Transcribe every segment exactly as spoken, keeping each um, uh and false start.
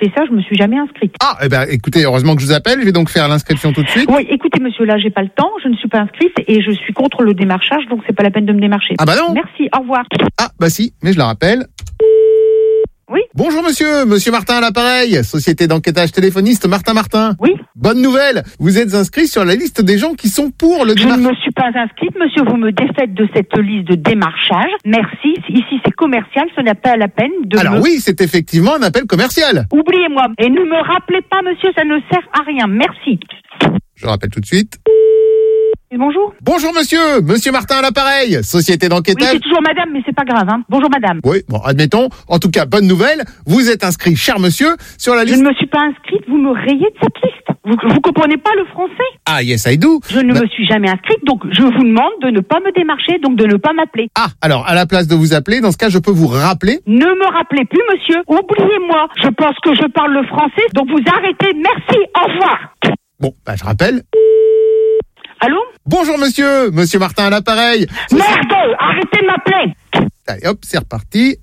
fait ça, je me suis jamais inscrite. Ah, eh ben, écoutez, heureusement que je vous appelle. Je vais donc faire l'inscription tout de suite. Oui, écoutez, monsieur, là, j'ai pas le temps. Je ne suis pas inscrite et je suis contre le démarchage, donc c'est pas la peine de me démarcher. Ah bah non. Merci, au revoir. Ah, bah si, mais je la rappelle. Oui. Bonjour monsieur, monsieur Martin à l'appareil, société d'enquêtage téléphoniste Martin Martin. Oui. Bonne nouvelle, vous êtes inscrit sur la liste des gens qui sont pour le Je démarchage. ne me suis pas inscrite, monsieur, vous me défaites de cette liste de démarchage. Merci, ici c'est commercial, ce n'est pas la peine de Alors me... oui, c'est effectivement un appel commercial. Oubliez-moi, et ne me rappelez pas, monsieur, ça ne sert à rien, merci. Je rappelle tout de suite. Bonjour. Bonjour monsieur, monsieur Martin à l'appareil, société Oui, d'enquêtage. c'est toujours madame, mais c'est pas grave, hein. Bonjour madame. Oui, bon, admettons. En tout cas, bonne nouvelle, vous êtes inscrit, cher monsieur, sur la Je liste... ne me suis pas inscrite, vous me rayez de cette liste. Vous, vous comprenez pas le français? Ah, yes, I do. Je ne Bah- me suis jamais inscrite, donc je vous demande de ne pas me démarcher, donc de ne pas m'appeler. Ah, alors, à la place de vous appeler, dans ce cas, je peux vous rappeler. Ne me rappelez plus, monsieur. Oubliez-moi. Je pense que je parle le français, donc vous arrêtez. Merci. Au revoir. Bon, bah, je rappelle. Allô? Bonjour monsieur, monsieur Martin à l'appareil. Merde! Arrêtez de m'appeler. Allez, hop, c'est reparti.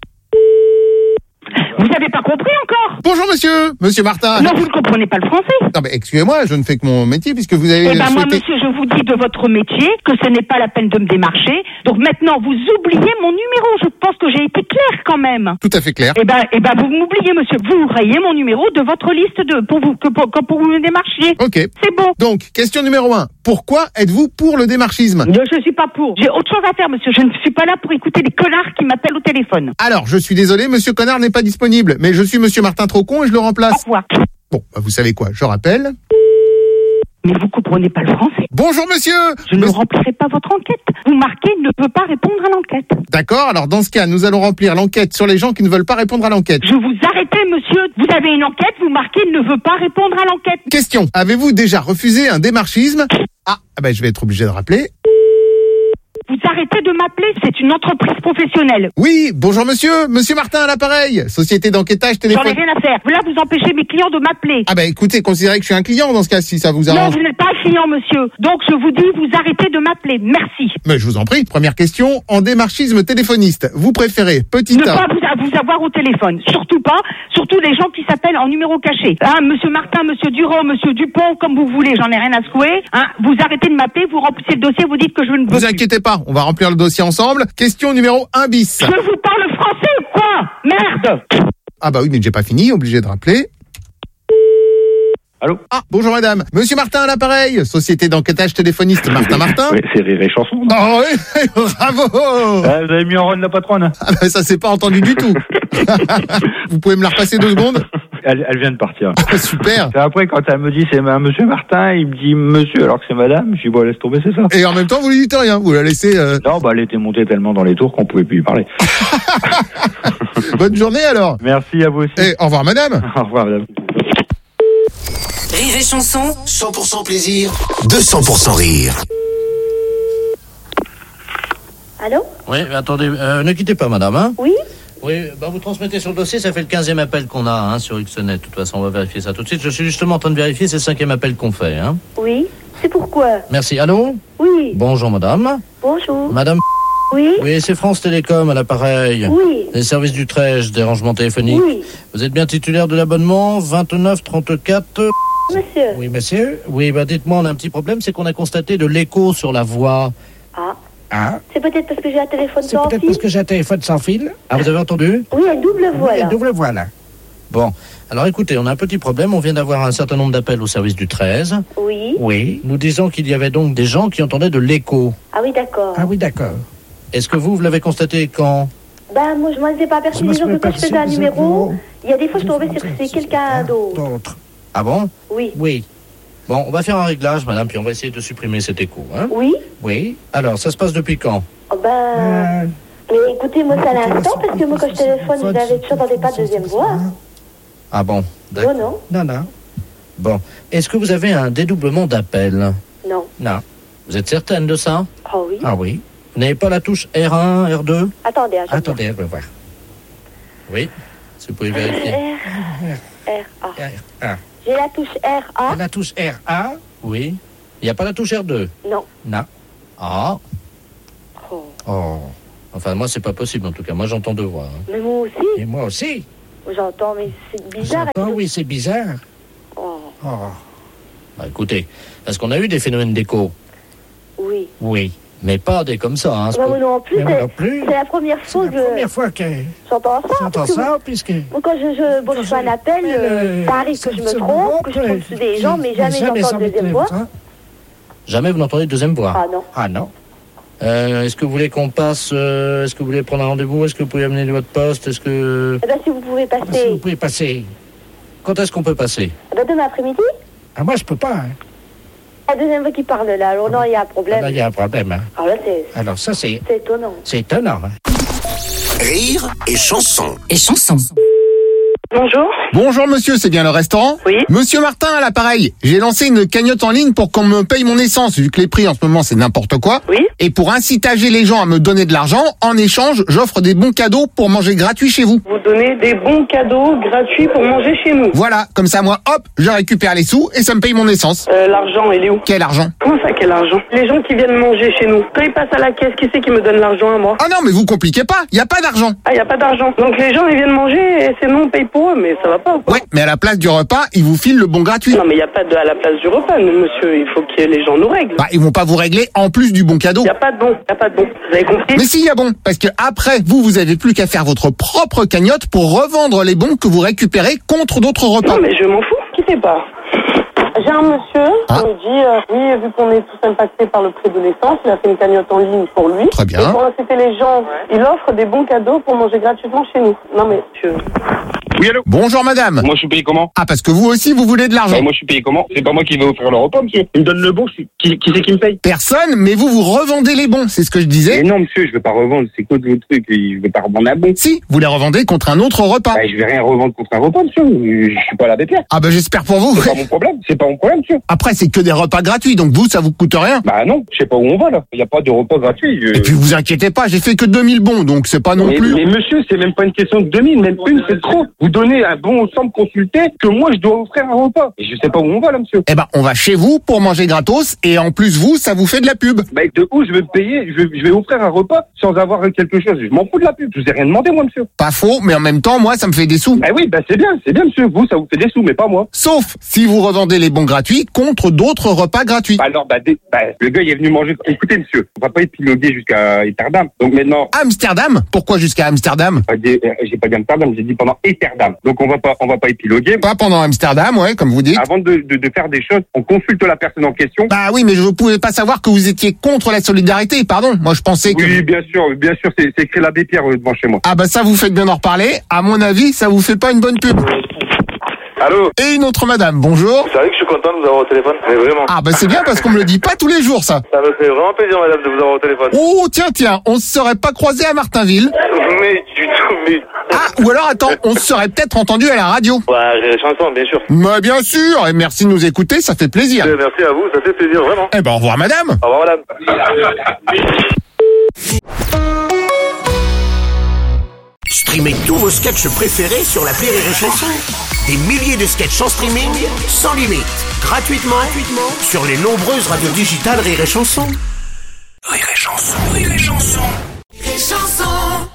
Vous n'avez pas compris encore? Bonjour monsieur, monsieur Martin. Non, vous ne comprenez pas le français. Non, mais excusez-moi, je ne fais que mon métier puisque vous avez Eh ben moi, souhaité... monsieur, je vous dis de votre métier que ce n'est pas la peine de me démarcher. Donc maintenant, vous oubliez mon numéro. Je pense que j'ai été claire quand même. Tout à fait clair. Eh ben, eh ben, vous m'oubliez, monsieur. Vous rayez mon numéro de votre liste de pour vous que pour, que pour vous me démarchiez. Ok. C'est bon. Donc, question numéro un. Pourquoi êtes-vous pour le démarchisme? Je suis pas pour. J'ai autre chose à faire, monsieur. Je ne suis pas là pour écouter les connards qui m'appellent au téléphone. Alors, je suis désolé, monsieur Connard n'est pas disponible, mais je suis monsieur Martin Trocon et je le Au remplace. revoir. Bon, bah, vous savez quoi, je rappelle. Mais vous comprenez pas le français. Bonjour monsieur. Je ne Monsieur- remplirai pas votre enquête. Vous marquez ne peut pas répondre à l'enquête. D'accord, alors dans ce cas, nous allons remplir l'enquête sur les gens qui ne veulent pas répondre à l'enquête. Je vous arrêtez, monsieur. Vous avez une enquête, vous marquez ne veut pas répondre à l'enquête. Question, avez-vous déjà refusé un démarchisme? Ah, ah bah, je vais être obligé de rappeler. Vous arrêtez de m'appeler, c'est une entreprise professionnelle. Oui, bonjour monsieur, monsieur Martin à l'appareil, société d'enquêtage J'en ai téléphone. rien à faire. Là, vous empêchez mes clients de m'appeler. Ah bah écoutez, considérez que je suis un client dans ce cas, si ça vous Non, arrange. vous n'êtes pas un client, monsieur. Donc, je vous dis, vous arrêtez de m'appeler. Merci. Mais je vous en prie, première question, en démarchisme téléphoniste, vous préférez petit Ne A? pas vous, vous avoir au téléphone. Surtout pas. Surtout les gens qui s'appellent en numéro caché. Hein, monsieur Martin, monsieur Durand, monsieur Dupont, comme vous voulez, j'en ai rien à secouer. Hein, vous arrêtez de m'appeler, vous remplissez le dossier, vous dites que je ne veux Vous plus. inquiétez pas, on va remplir le dossier ensemble. Question numéro un bis. Je vous parle français ou quoi? Merde! Ah bah oui, mais j'ai pas fini, obligé de rappeler. Allô? Ah, bonjour madame. Monsieur Martin à l'appareil, société d'enquêtage téléphoniste Martin Martin. Oui, c'est Rire et Chanson. non Oh oui, bravo. Ah, vous avez mis en rôle la patronne. Ah bah ça s'est pas entendu du tout. Vous pouvez me la repasser deux secondes? Elle, elle vient de partir. Ah, super. Et après, quand elle me dit c'est un monsieur Martin, il me dit monsieur alors que c'est madame. Je dis bon, laisse tomber, c'est ça. Et en même temps, vous lui dites rien, vous la laissez... euh, Non, bah elle était montée tellement dans les tours qu'on pouvait plus lui parler. Bonne journée alors. Merci à vous aussi. Et au revoir madame. Au revoir, madame. Rire et Chanson, cent pour cent plaisir, deux cents pour cent rire. Allô? Oui, mais attendez, euh, ne quittez pas, madame. Hein Oui? oui, bah vous transmettez sur le dossier, ça fait le quinzième appel qu'on a hein, sur Xnet. De toute façon, on va vérifier ça tout de suite. Je suis justement en train de vérifier, c'est le cinquième appel qu'on fait. Hein. Oui? C'est pourquoi? Merci. Allô? Oui. Bonjour, madame. Bonjour. Madame. Oui? Oui, c'est France Télécom à l'appareil. Oui. Les services du Trèche, dérangement téléphonique. Oui. Vous êtes bien titulaire de l'abonnement vingt-neuf trente-quatre? Monsieur. Oui, monsieur. Oui, bah dites-moi, on a un petit problème, c'est qu'on a constaté de l'écho sur la voix. Ah. Ah. C'est peut-être parce que j'ai un téléphone C'est sans peut-être fil? parce que j'ai un téléphone sans fil. Ah, vous avez entendu? Oui, une double voix, Oui, là. double voix, là. Bon, alors écoutez, on a un petit problème. On vient d'avoir un certain nombre d'appels au service du treize. Oui. Oui. Nous disons qu'il y avait donc des gens qui entendaient de l'écho. Ah oui, d'accord. Ah oui, d'accord. Est-ce que vous, vous l'avez constaté quand? Ben, moi, je m'en étais pas aperçu. Je m'en Disons suis que quand pas je faisais un aperçu, numéro, vous- il y a des fois, je tombais sur c'est quelqu'un d'autre. D'autres. Ah bon? Oui. Oui. Bon, on va faire un réglage, madame, puis on va essayer de supprimer cet écho. Hein? Oui? Oui. Alors, ça se passe depuis quand? Oh, ben... Mais écoutez, moi, c'est à l'instant, parce que moi, quand je téléphone, je l'avais toujours dans des pas de deuxième voix. Ah bon? Non, non. Non, non. Bon. Est-ce que vous avez un dédoublement d'appel? Non. Non. Vous êtes certaine de ça? Oh oui. Ah oui. Vous n'avez pas la touche R un, R deux? Attendez, hein, je Attendez, je vais voir. Oui, si vous pouvez vérifier. R, R, A. R, A. J'ai la touche R, A. La touche R A? Oui. Il n'y a pas la touche R deux? Non. Non. Ah. Oh. Oh. Enfin, moi, c'est pas possible, en tout cas. Moi, j'entends deux voix. hein. Mais moi aussi. Et moi aussi. J'entends, mais c'est bizarre. J'entends, oui, c'est bizarre. Oh. Oh. Bah, écoutez, est-ce qu'on a eu des phénomènes d'écho? Oui. Oui. Mais pas des comme ça, hein. Bah, moi non plus, Mais moi c'est, non plus. c'est la première C'est fois la que première fois que j'entends ça. j'entends parce que ça, puisque... moi, quand je, je, bon, je fais un appel, euh, ça arrive que je me trompe, que je tombe sous des gens, mais jamais j'entends de deuxième voix. Jamais vous n'entendez de deuxième voix? Ah non. Ah non. Euh, est-ce que vous voulez qu'on passe, euh, est-ce que vous voulez prendre un rendez-vous? Est-ce que vous pouvez amener votre poste? Est-ce que... Eh ben, si vous pouvez Si vous passer, pouvez passer... Quand est-ce qu'on peut passer? eh ben, demain après-midi, Ah, moi, je peux pas, hein. la deuxième voix qui parle là, alors non, il y a un Ah, problème. là, il y a un problème, hein. Alors là, c'est, Alors, ça, c'est... c'est étonnant. C'est étonnant, hein. Rire et chanson. Et chanson. Bonjour. Bonjour monsieur, c'est bien le restaurant? Oui. Monsieur Martin à l'appareil. J'ai lancé une cagnotte en ligne pour qu'on me paye mon essence, vu que les prix en ce moment c'est n'importe quoi. Oui. Et pour inciter les gens à me donner de l'argent, en échange, j'offre des bons cadeaux pour manger gratuit chez vous. Vous donnez des bons cadeaux gratuits pour manger chez nous. Voilà, comme ça moi, hop, je récupère les sous et ça me paye mon essence. Euh, l'argent, il est où? Quel argent? Comment ça, quel argent? Les gens qui viennent manger chez nous, quand ils passent à la caisse, qui c'est qui me donne l'argent à moi? Ah non, mais vous compliquez pas, y a pas d'argent. Ah, il n'y a pas d'argent. Donc les gens, ils viennent manger et c'est nous, on paye pour eux, mais ça va pas ou quoi? Ouais, mais à la place du repas, ils vous filent le bon gratuit. Non, mais il n'y a pas de à la place du repas, nous, monsieur. Il faut que les gens nous règlent. Bah, ils vont pas vous régler en plus du bon cadeau. Il n'y a pas de bon, il n'y a pas de bon. Vous avez compris? Mais si, y a bon, parce que après, vous, vous avez plus qu'à faire votre propre cagnotte pour revendre les bons que vous récupérez contre d'autres repas. Non, mais je m'en fous. Quittez pas. J'ai un monsieur Ah. qui me dit, euh, oui, vu qu'on est tous impactés par le prix de l'essence, il a fait une cagnotte en ligne pour lui. Très bien. Et pour inciter les gens, il offre des bons cadeaux pour manger gratuitement chez nous. Non, mais je... Oui, allô? Bonjour madame. Moi, je suis payé comment? Ah, parce que vous aussi, vous voulez de l'argent. Bah, moi, je suis payé comment? C'est pas moi qui vais offrir le repas, monsieur. Il me donne le bon, je- qui, qui c'est qui me paye? Personne, mais vous, vous revendez les bons, c'est ce que je Mais disais. non, monsieur, je vais pas revendre. C'est quoi de vos trucs? Je vais pas revendre un bon. Si, vous les revendez contre un autre repas. Bah, je vais rien revendre contre un repas, monsieur. Je suis pas la bêtière. Ah bah j'espère pour vous. C'est pas mon problème. C'est pas mon problème, monsieur. Après, c'est que des repas gratuits, donc vous, ça vous coûte rien. Bah non, je sais pas où on va, là. Il y a pas de repas gratuit. Je- Et puis vous inquiétez pas, j'ai fait que deux mille bons, donc c'est pas non Mais, plus... mais monsieur, c'est même pas une question de deux mille, même une, c'est trop. Vous donnez un bon ensemble consulté que moi, je dois offrir un repas. Et je sais pas où on va, là, monsieur. Eh ben, on va chez vous pour manger gratos, et en plus, vous, ça vous fait de la pub. Bah, de où je vais me payer? Je vais, je vais offrir un repas sans avoir quelque chose. Je m'en fous de la pub. Je vous ai rien demandé, moi, monsieur. Pas faux, mais en même temps, moi, ça me fait des sous. Bah oui, bah c'est bien, c'est bien, monsieur. Vous, ça vous fait des sous, mais pas moi. Sauf si vous revendez les bons gratuits contre d'autres repas gratuits. Alors, bah, des- bah, le gars, il est venu manger. Écoutez, monsieur, on va pas épiloguer jusqu'à Amsterdam. Donc maintenant, Amsterdam? Pourquoi jusqu'à Amsterdam? pas dit- euh, j'ai pas dit Amsterdam, j'ai dit pendant Amsterdam. Donc on va pas, on va pas épiloguer. Pas pendant Amsterdam, ouais, comme vous dites. Avant de, de, de faire des choses, on consulte la personne en question. Bah oui, mais je ne pouvais pas savoir que vous étiez contre la solidarité, pardon. Moi, je pensais que... Oui, bien sûr, bien sûr, c'est c'est écrit l'abbé Pierre euh, devant chez moi. Ah bah ça, vous faites bien en reparler. À mon avis, ça vous fait pas une bonne pub. Allô? Et une autre madame, bonjour. Vous savez que je suis content de vous avoir au téléphone? Mais vraiment. Ah bah c'est bien parce qu'on me le dit pas tous les jours, ça. Ça me fait vraiment plaisir, madame, de vous avoir au téléphone. Oh, tiens, tiens, on se serait pas croisé à Martinville. Mais du tout, mais... Ah, ou alors, attends, on se serait peut-être entendu à la radio. Ouais, j'ai les chansons, bien sûr. Bah bien sûr, et merci de nous écouter, ça fait plaisir. Euh, Merci à vous, ça fait plaisir, vraiment. Eh ben, au revoir madame. Au revoir, madame. Streamez tous vos sketchs préférés sur l'appli Rire et Chanson. Des milliers de sketchs en streaming, sans limite, gratuitement, gratuitement sur les nombreuses radios digitales Rire et Chanson. Rire et Chanson, Rire et Chanson, Rire et Chanson.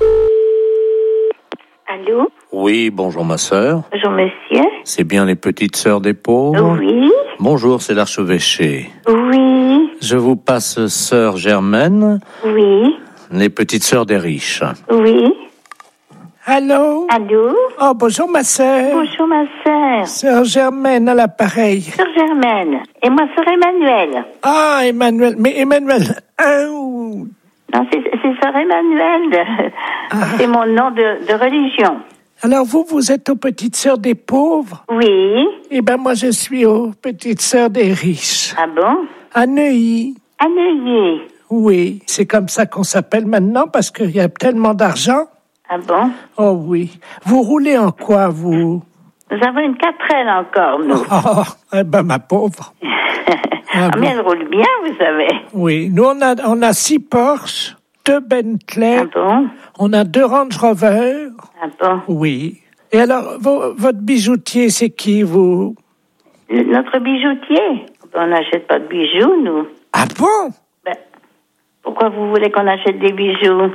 Allô? Oui, bonjour ma sœur. Bonjour monsieur. C'est bien les petites sœurs des pauvres? Oui. Bonjour, c'est l'archevêché. Oui. Je vous passe sœur Germaine, Oui. les petites sœurs des riches. Oui. Allô? Allô? Oh, bonjour ma sœur. Bonjour ma sœur. Sœur Germaine à l'appareil. Sœur Germaine. Et moi sœur Emmanuel. Ah, Emmanuel. Mais Emmanuel... Ah, ouh. Non, c'est c'est sœur Emmanuel. C'est mon nom de, de religion. Alors vous, vous êtes aux petites sœurs des pauvres? Oui. Eh ben moi, je suis aux petites sœurs des riches. Ah bon? À Neuilly. À Neuilly. Oui, c'est comme ça qu'on s'appelle maintenant parce qu'il y a tellement d'argent. Ah bon? Oh oui. Vous roulez en quoi, vous? Nous avons une quatre L encore, nous. Oh, eh ben ma pauvre. Ah, mais elle roule bien, vous savez. Oui, nous on a on a six Porsche, deux Bentley. Ah bon? On a deux Range Rover. Ah bon? Oui. Et alors, vo- votre bijoutier, c'est qui, vous? Le- notre bijoutier? On n'achète pas de bijoux, nous. Ah bon? Ben, pourquoi vous voulez qu'on achète des bijoux?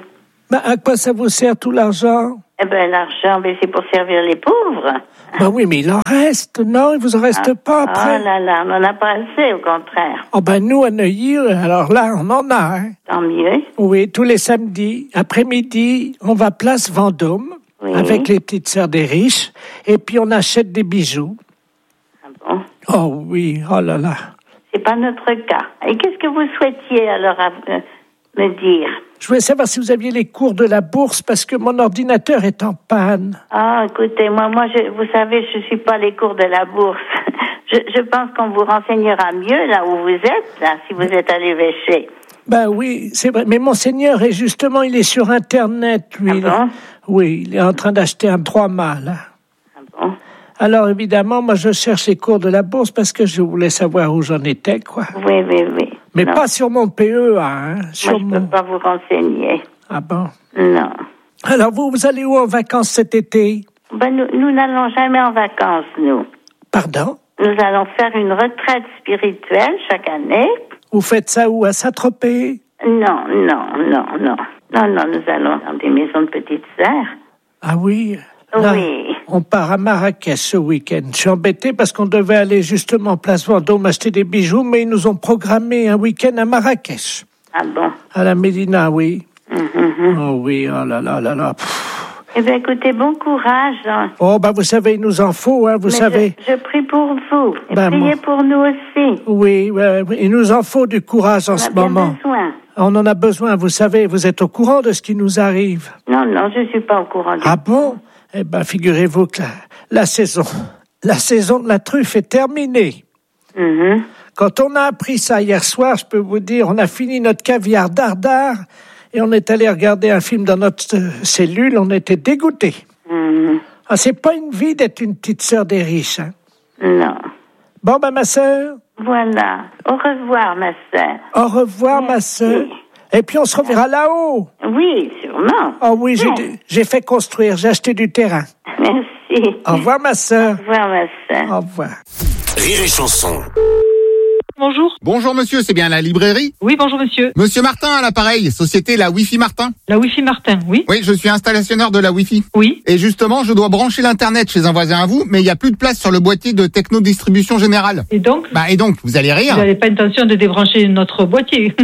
Bah, à quoi ça vous sert tout l'argent? Eh ben, l'argent, ben, c'est pour servir les pauvres. Bah oui, mais il en reste, non? Il vous en reste ah, pas après? Oh là là, on n'en a pas assez, au contraire. Oh ben nous, à Neuilly, alors là, on en a. Hein. Tant mieux. Oui, tous les samedis, après-midi, on va place Vendôme, oui. avec les petites sœurs des riches, et puis on achète des bijoux. Ah bon? Oh oui, oh là là. C'est pas notre cas. Et qu'est-ce que vous souhaitiez alors à euh, me dire? Je voulais savoir si vous aviez les cours de la bourse parce que mon ordinateur est en panne. Ah, écoutez, moi, moi, je, vous savez, je suis pas les cours de la bourse. Je, je pense qu'on vous renseignera mieux là où vous êtes, là, si vous êtes à l'évêché. Ben oui, c'est vrai. Mais Monseigneur est justement, il est sur Internet, lui. Ah bon? Oui, il est en train d'acheter un trois mâts, là. Ah bon? Alors, évidemment, moi, je cherche les cours de la bourse parce que je voulais savoir où j'en étais, quoi. Oui, oui, oui. Mais non. pas sur mon P E A, hein. Sur moi, je mon... peux pas vous renseigner. Ah bon? Non. Alors, vous, vous allez où en vacances cet été? Ben, nous, nous n'allons jamais en vacances, nous. Pardon? Nous allons faire une retraite spirituelle chaque année. Vous faites ça où? À Saint-Tropez? Non, non, non, non. Non, non, nous allons dans des maisons de petites sœurs. Ah oui? Là, oui. On part à Marrakech ce week-end. Je suis embêté parce qu'on devait aller justement place Vendôme acheter des bijoux, mais ils nous ont programmé un week-end à Marrakech. Ah bon? À la Médina, oui. Mm-hmm. Oh oui, oh là là là là. Eh bien, écoutez, bon courage. Hein. Oh, ben, vous savez, il nous en faut, hein, vous Mais savez. Je, je prie pour vous. Et ben, priez moi... pour nous aussi. Oui, ouais, il nous en faut du courage en On ce a bien moment. Besoin. On en a besoin, vous savez, vous êtes au courant de ce qui nous arrive. Non, non, je suis pas au courant. Ah bon? Eh ben, figurez-vous que la, la saison, la saison de la truffe est terminée. Mm-hmm. Quand on a appris ça hier soir, je peux vous dire, on a fini notre caviar dardard et on est allé regarder un film dans notre euh, cellule, on était dégoûtés. Mm-hmm. Ah, c'est pas une vie d'être une petite sœur des riches, hein? Non. Bon, ben, ma sœur. Voilà. Au revoir, ma sœur. Au revoir, Merci. ma sœur. Et puis, on se reverra là-haut. Oui, sûrement. Oh oui, j'ai, Ouais. j'ai fait construire, j'ai acheté du terrain. Merci. Au revoir, ma sœur. Au revoir, ma sœur. Au revoir. Rire et chanson. Bonjour. Bonjour monsieur, c'est bien la librairie? Oui, bonjour monsieur. Monsieur Martin à l'appareil, société la Wi-Fi Martin. La Wi-Fi Martin, oui. Oui, je suis installationneur de la Wi-Fi. Oui. Et justement, je dois brancher l'internet chez un voisin à vous, mais il n'y a plus de place sur le boîtier de Techno Distribution Générale. Et donc? Bah et donc, vous allez rire. Vous n'avez pas intention de débrancher notre boîtier?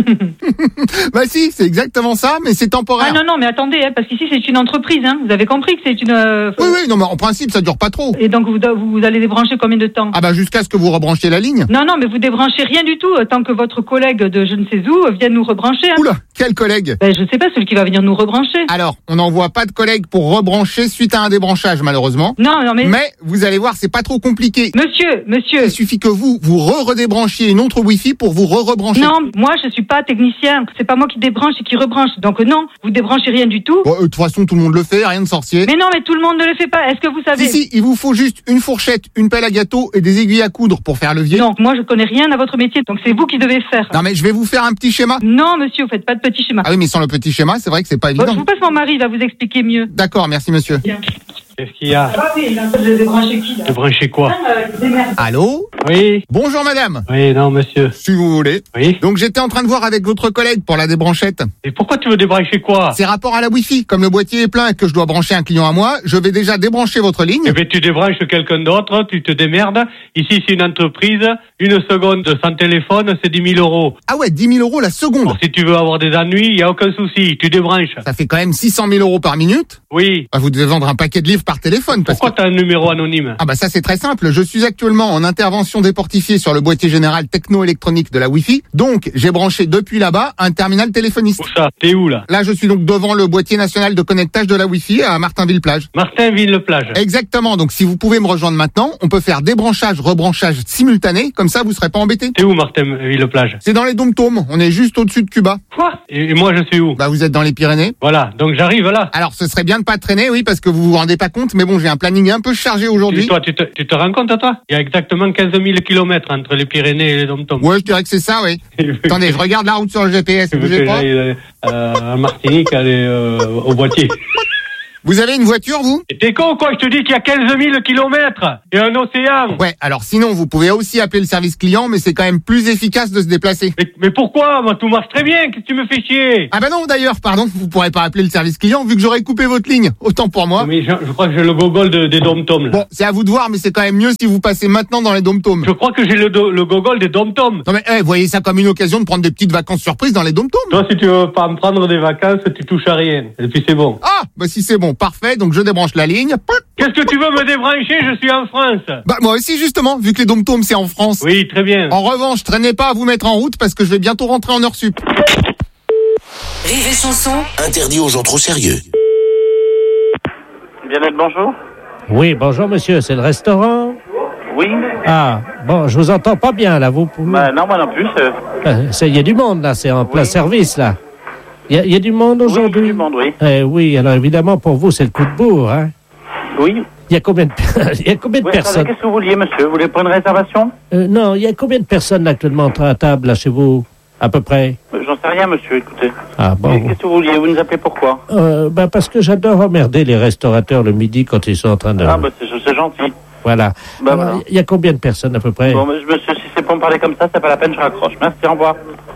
Bah si, c'est exactement ça, mais c'est temporaire. Ah non, non, mais attendez, hein, parce qu'ici c'est une entreprise, hein. Vous avez compris que c'est une... Euh... Oui, oui, non, mais en principe, ça dure pas trop. Et donc vous, vous allez débrancher combien de temps? Ah bah jusqu'à ce que vous rebranchiez la ligne. Non, non, mais vous débranchez rien du tout, tant que votre collègue de je ne sais où vienne nous rebrancher. Hein. Oula, quel collègue? Ben, je sais pas, celui qui va venir nous rebrancher. Alors, on n'envoie pas de collègue pour rebrancher suite à un débranchage, malheureusement. Non, non, mais... Mais, vous allez voir, c'est pas trop compliqué. Monsieur, monsieur... Il suffit que vous, vous re-redébranchiez une autre Wi-Fi pour vous re-rebrancher. Non, moi, je suis pas technicien. C'est pas moi qui débranche et qui rebranche. Donc non, vous débranchez rien du tout. Bon, euh, de toute façon, tout le monde le fait, rien de sorcier. Mais non, mais tout le monde ne le fait pas. Est-ce que vous savez... Si, si, il vous faut juste une fourchette, une pelle à gâteau et des aiguilles à coudre pour faire levier. Non, moi, je connais rien à votre métier, donc c'est vous qui devez faire. Non, mais je vais vous faire un petit schéma. Non, monsieur, vous faites pas de petit schéma. Ah oui, mais sans le petit schéma, c'est vrai que c'est pas évident. Bon, je vous passe mon mari, il va vous expliquer mieux. D'accord, merci monsieur. Bien. Qu'est-ce qu'il y a? Ah oui, il a de débrancher qui, là? Débrancher quoi? Allô? Oui. Bonjour madame. Oui, non monsieur. Si vous voulez. Oui. Donc j'étais en train de voir avec votre collègue pour la débranchette. Et pourquoi tu veux débrancher quoi? C'est rapport à la Wi-Fi. Comme le boîtier est plein et que je dois brancher un client à moi, je vais déjà débrancher votre ligne. Eh bien tu débranches quelqu'un d'autre, tu te démerdes. Ici c'est une entreprise, une seconde sans téléphone c'est dix mille euros. Ah ouais, dix mille euros la seconde. Alors, si tu veux avoir des ennuis, il n'y a aucun souci, tu débranches. Ça fait quand même six cent mille euros par minute. Oui. Bah, vous devez vendre un paquet de livres par téléphone. Parce Pourquoi que... t'as un numéro anonyme? Ah bah ça c'est très simple. Je suis actuellement en intervention déportifiée sur le boîtier général techno-électronique de la Wi-Fi. Donc j'ai branché depuis là-bas un terminal téléphoniste. Où ça? T'es où là? Là je suis donc devant le boîtier national de connectage de la Wi-Fi à Martinville-Plage. Martinville-Plage. Exactement. Donc si vous pouvez me rejoindre maintenant, on peut faire débranchage, rebranchage simultané. Comme ça vous serez pas embêté. T'es où Martinville-Plage? C'est dans les Dom-Tom. On est juste au-dessus de Cuba. Quoi? Et moi je suis où? Bah vous êtes dans les Pyrénées. Voilà. Donc j'arrive là. Alors ce serait bien de pas traîner, oui, parce que vous vous rendez pas compte. Mais bon, j'ai un planning un peu chargé aujourd'hui. Et toi, tu te, tu te rends compte, toi? Il y a exactement quinze mille kilomètres entre les Pyrénées et les Dom-Tom. Ouais, je dirais que c'est ça, oui. Attendez, je regarde la route sur le G P S. Tu veux Bougez que pas. j'aille euh, à Martinique, aller euh, au boîtier. Vous avez une voiture, vous? Et t'es con, quoi? Je te dis qu'il y a quinze mille kilomètres et un océan. Ouais, alors sinon, vous pouvez aussi appeler le service client, mais c'est quand même plus efficace de se déplacer. Mais, mais pourquoi? Moi, tout marche très bien. Qu'est-ce que tu me fais chier? Ah bah non, d'ailleurs, pardon, vous pourrez pas appeler le service client vu que j'aurais coupé votre ligne. Autant pour moi. Mais je, je crois que j'ai le gogol de, des dom-toms, là. Bon, c'est à vous de voir, mais c'est quand même mieux si vous passez maintenant dans les dom-toms. Je crois que j'ai le, do, le gogol des dom-toms. Non mais, eh, voyez ça comme une occasion de prendre des petites vacances surprises dans les dom-toms. Toi, si tu veux pas me prendre des vacances, tu touches à rien. Et puis c'est bon. Ah, bah si c'est bon, parfait, donc je débranche la ligne. Qu'est-ce que tu veux me débrancher? Je suis en France. Bah moi aussi justement, vu que les dom-toms c'est en France. Oui, très bien. En revanche, traînez pas à vous mettre en route parce que je vais bientôt rentrer en heure sup. Rire et chanson, interdit aux gens trop sérieux. Bien-être, bonjour. Oui, bonjour monsieur, c'est le restaurant? Oui. Ah, bon, je vous entends pas bien là, vous pouvez... Bah non, moi non plus. Il y a du monde là, c'est en plein Oui. service là. Il y, y a du monde aujourd'hui? Oui, du monde, oui. Eh oui, alors évidemment pour vous c'est le coup de bourre, hein? Oui. Il y a combien de, il y a combien de Oui, personnes? attendez, qu'est-ce que vous vouliez, monsieur? Vous voulez prendre une réservation? Euh, non, il y a combien de personnes actuellement à table là chez vous? À peu près? Euh, J'en sais rien, monsieur, écoutez. Ah bon? Qu'est-ce que vous vouliez? Vous nous appelez pourquoi? Euh, bah parce que j'adore emmerder les restaurateurs le midi quand ils sont en train de... Ah bah c'est c'est gentil. Voilà. Bah, Alors, voilà. il y a combien de personnes à peu près? Bon, mais monsieur, si c'est pour me parler comme ça, c'est pas la peine, je raccroche. Merci, au revoir.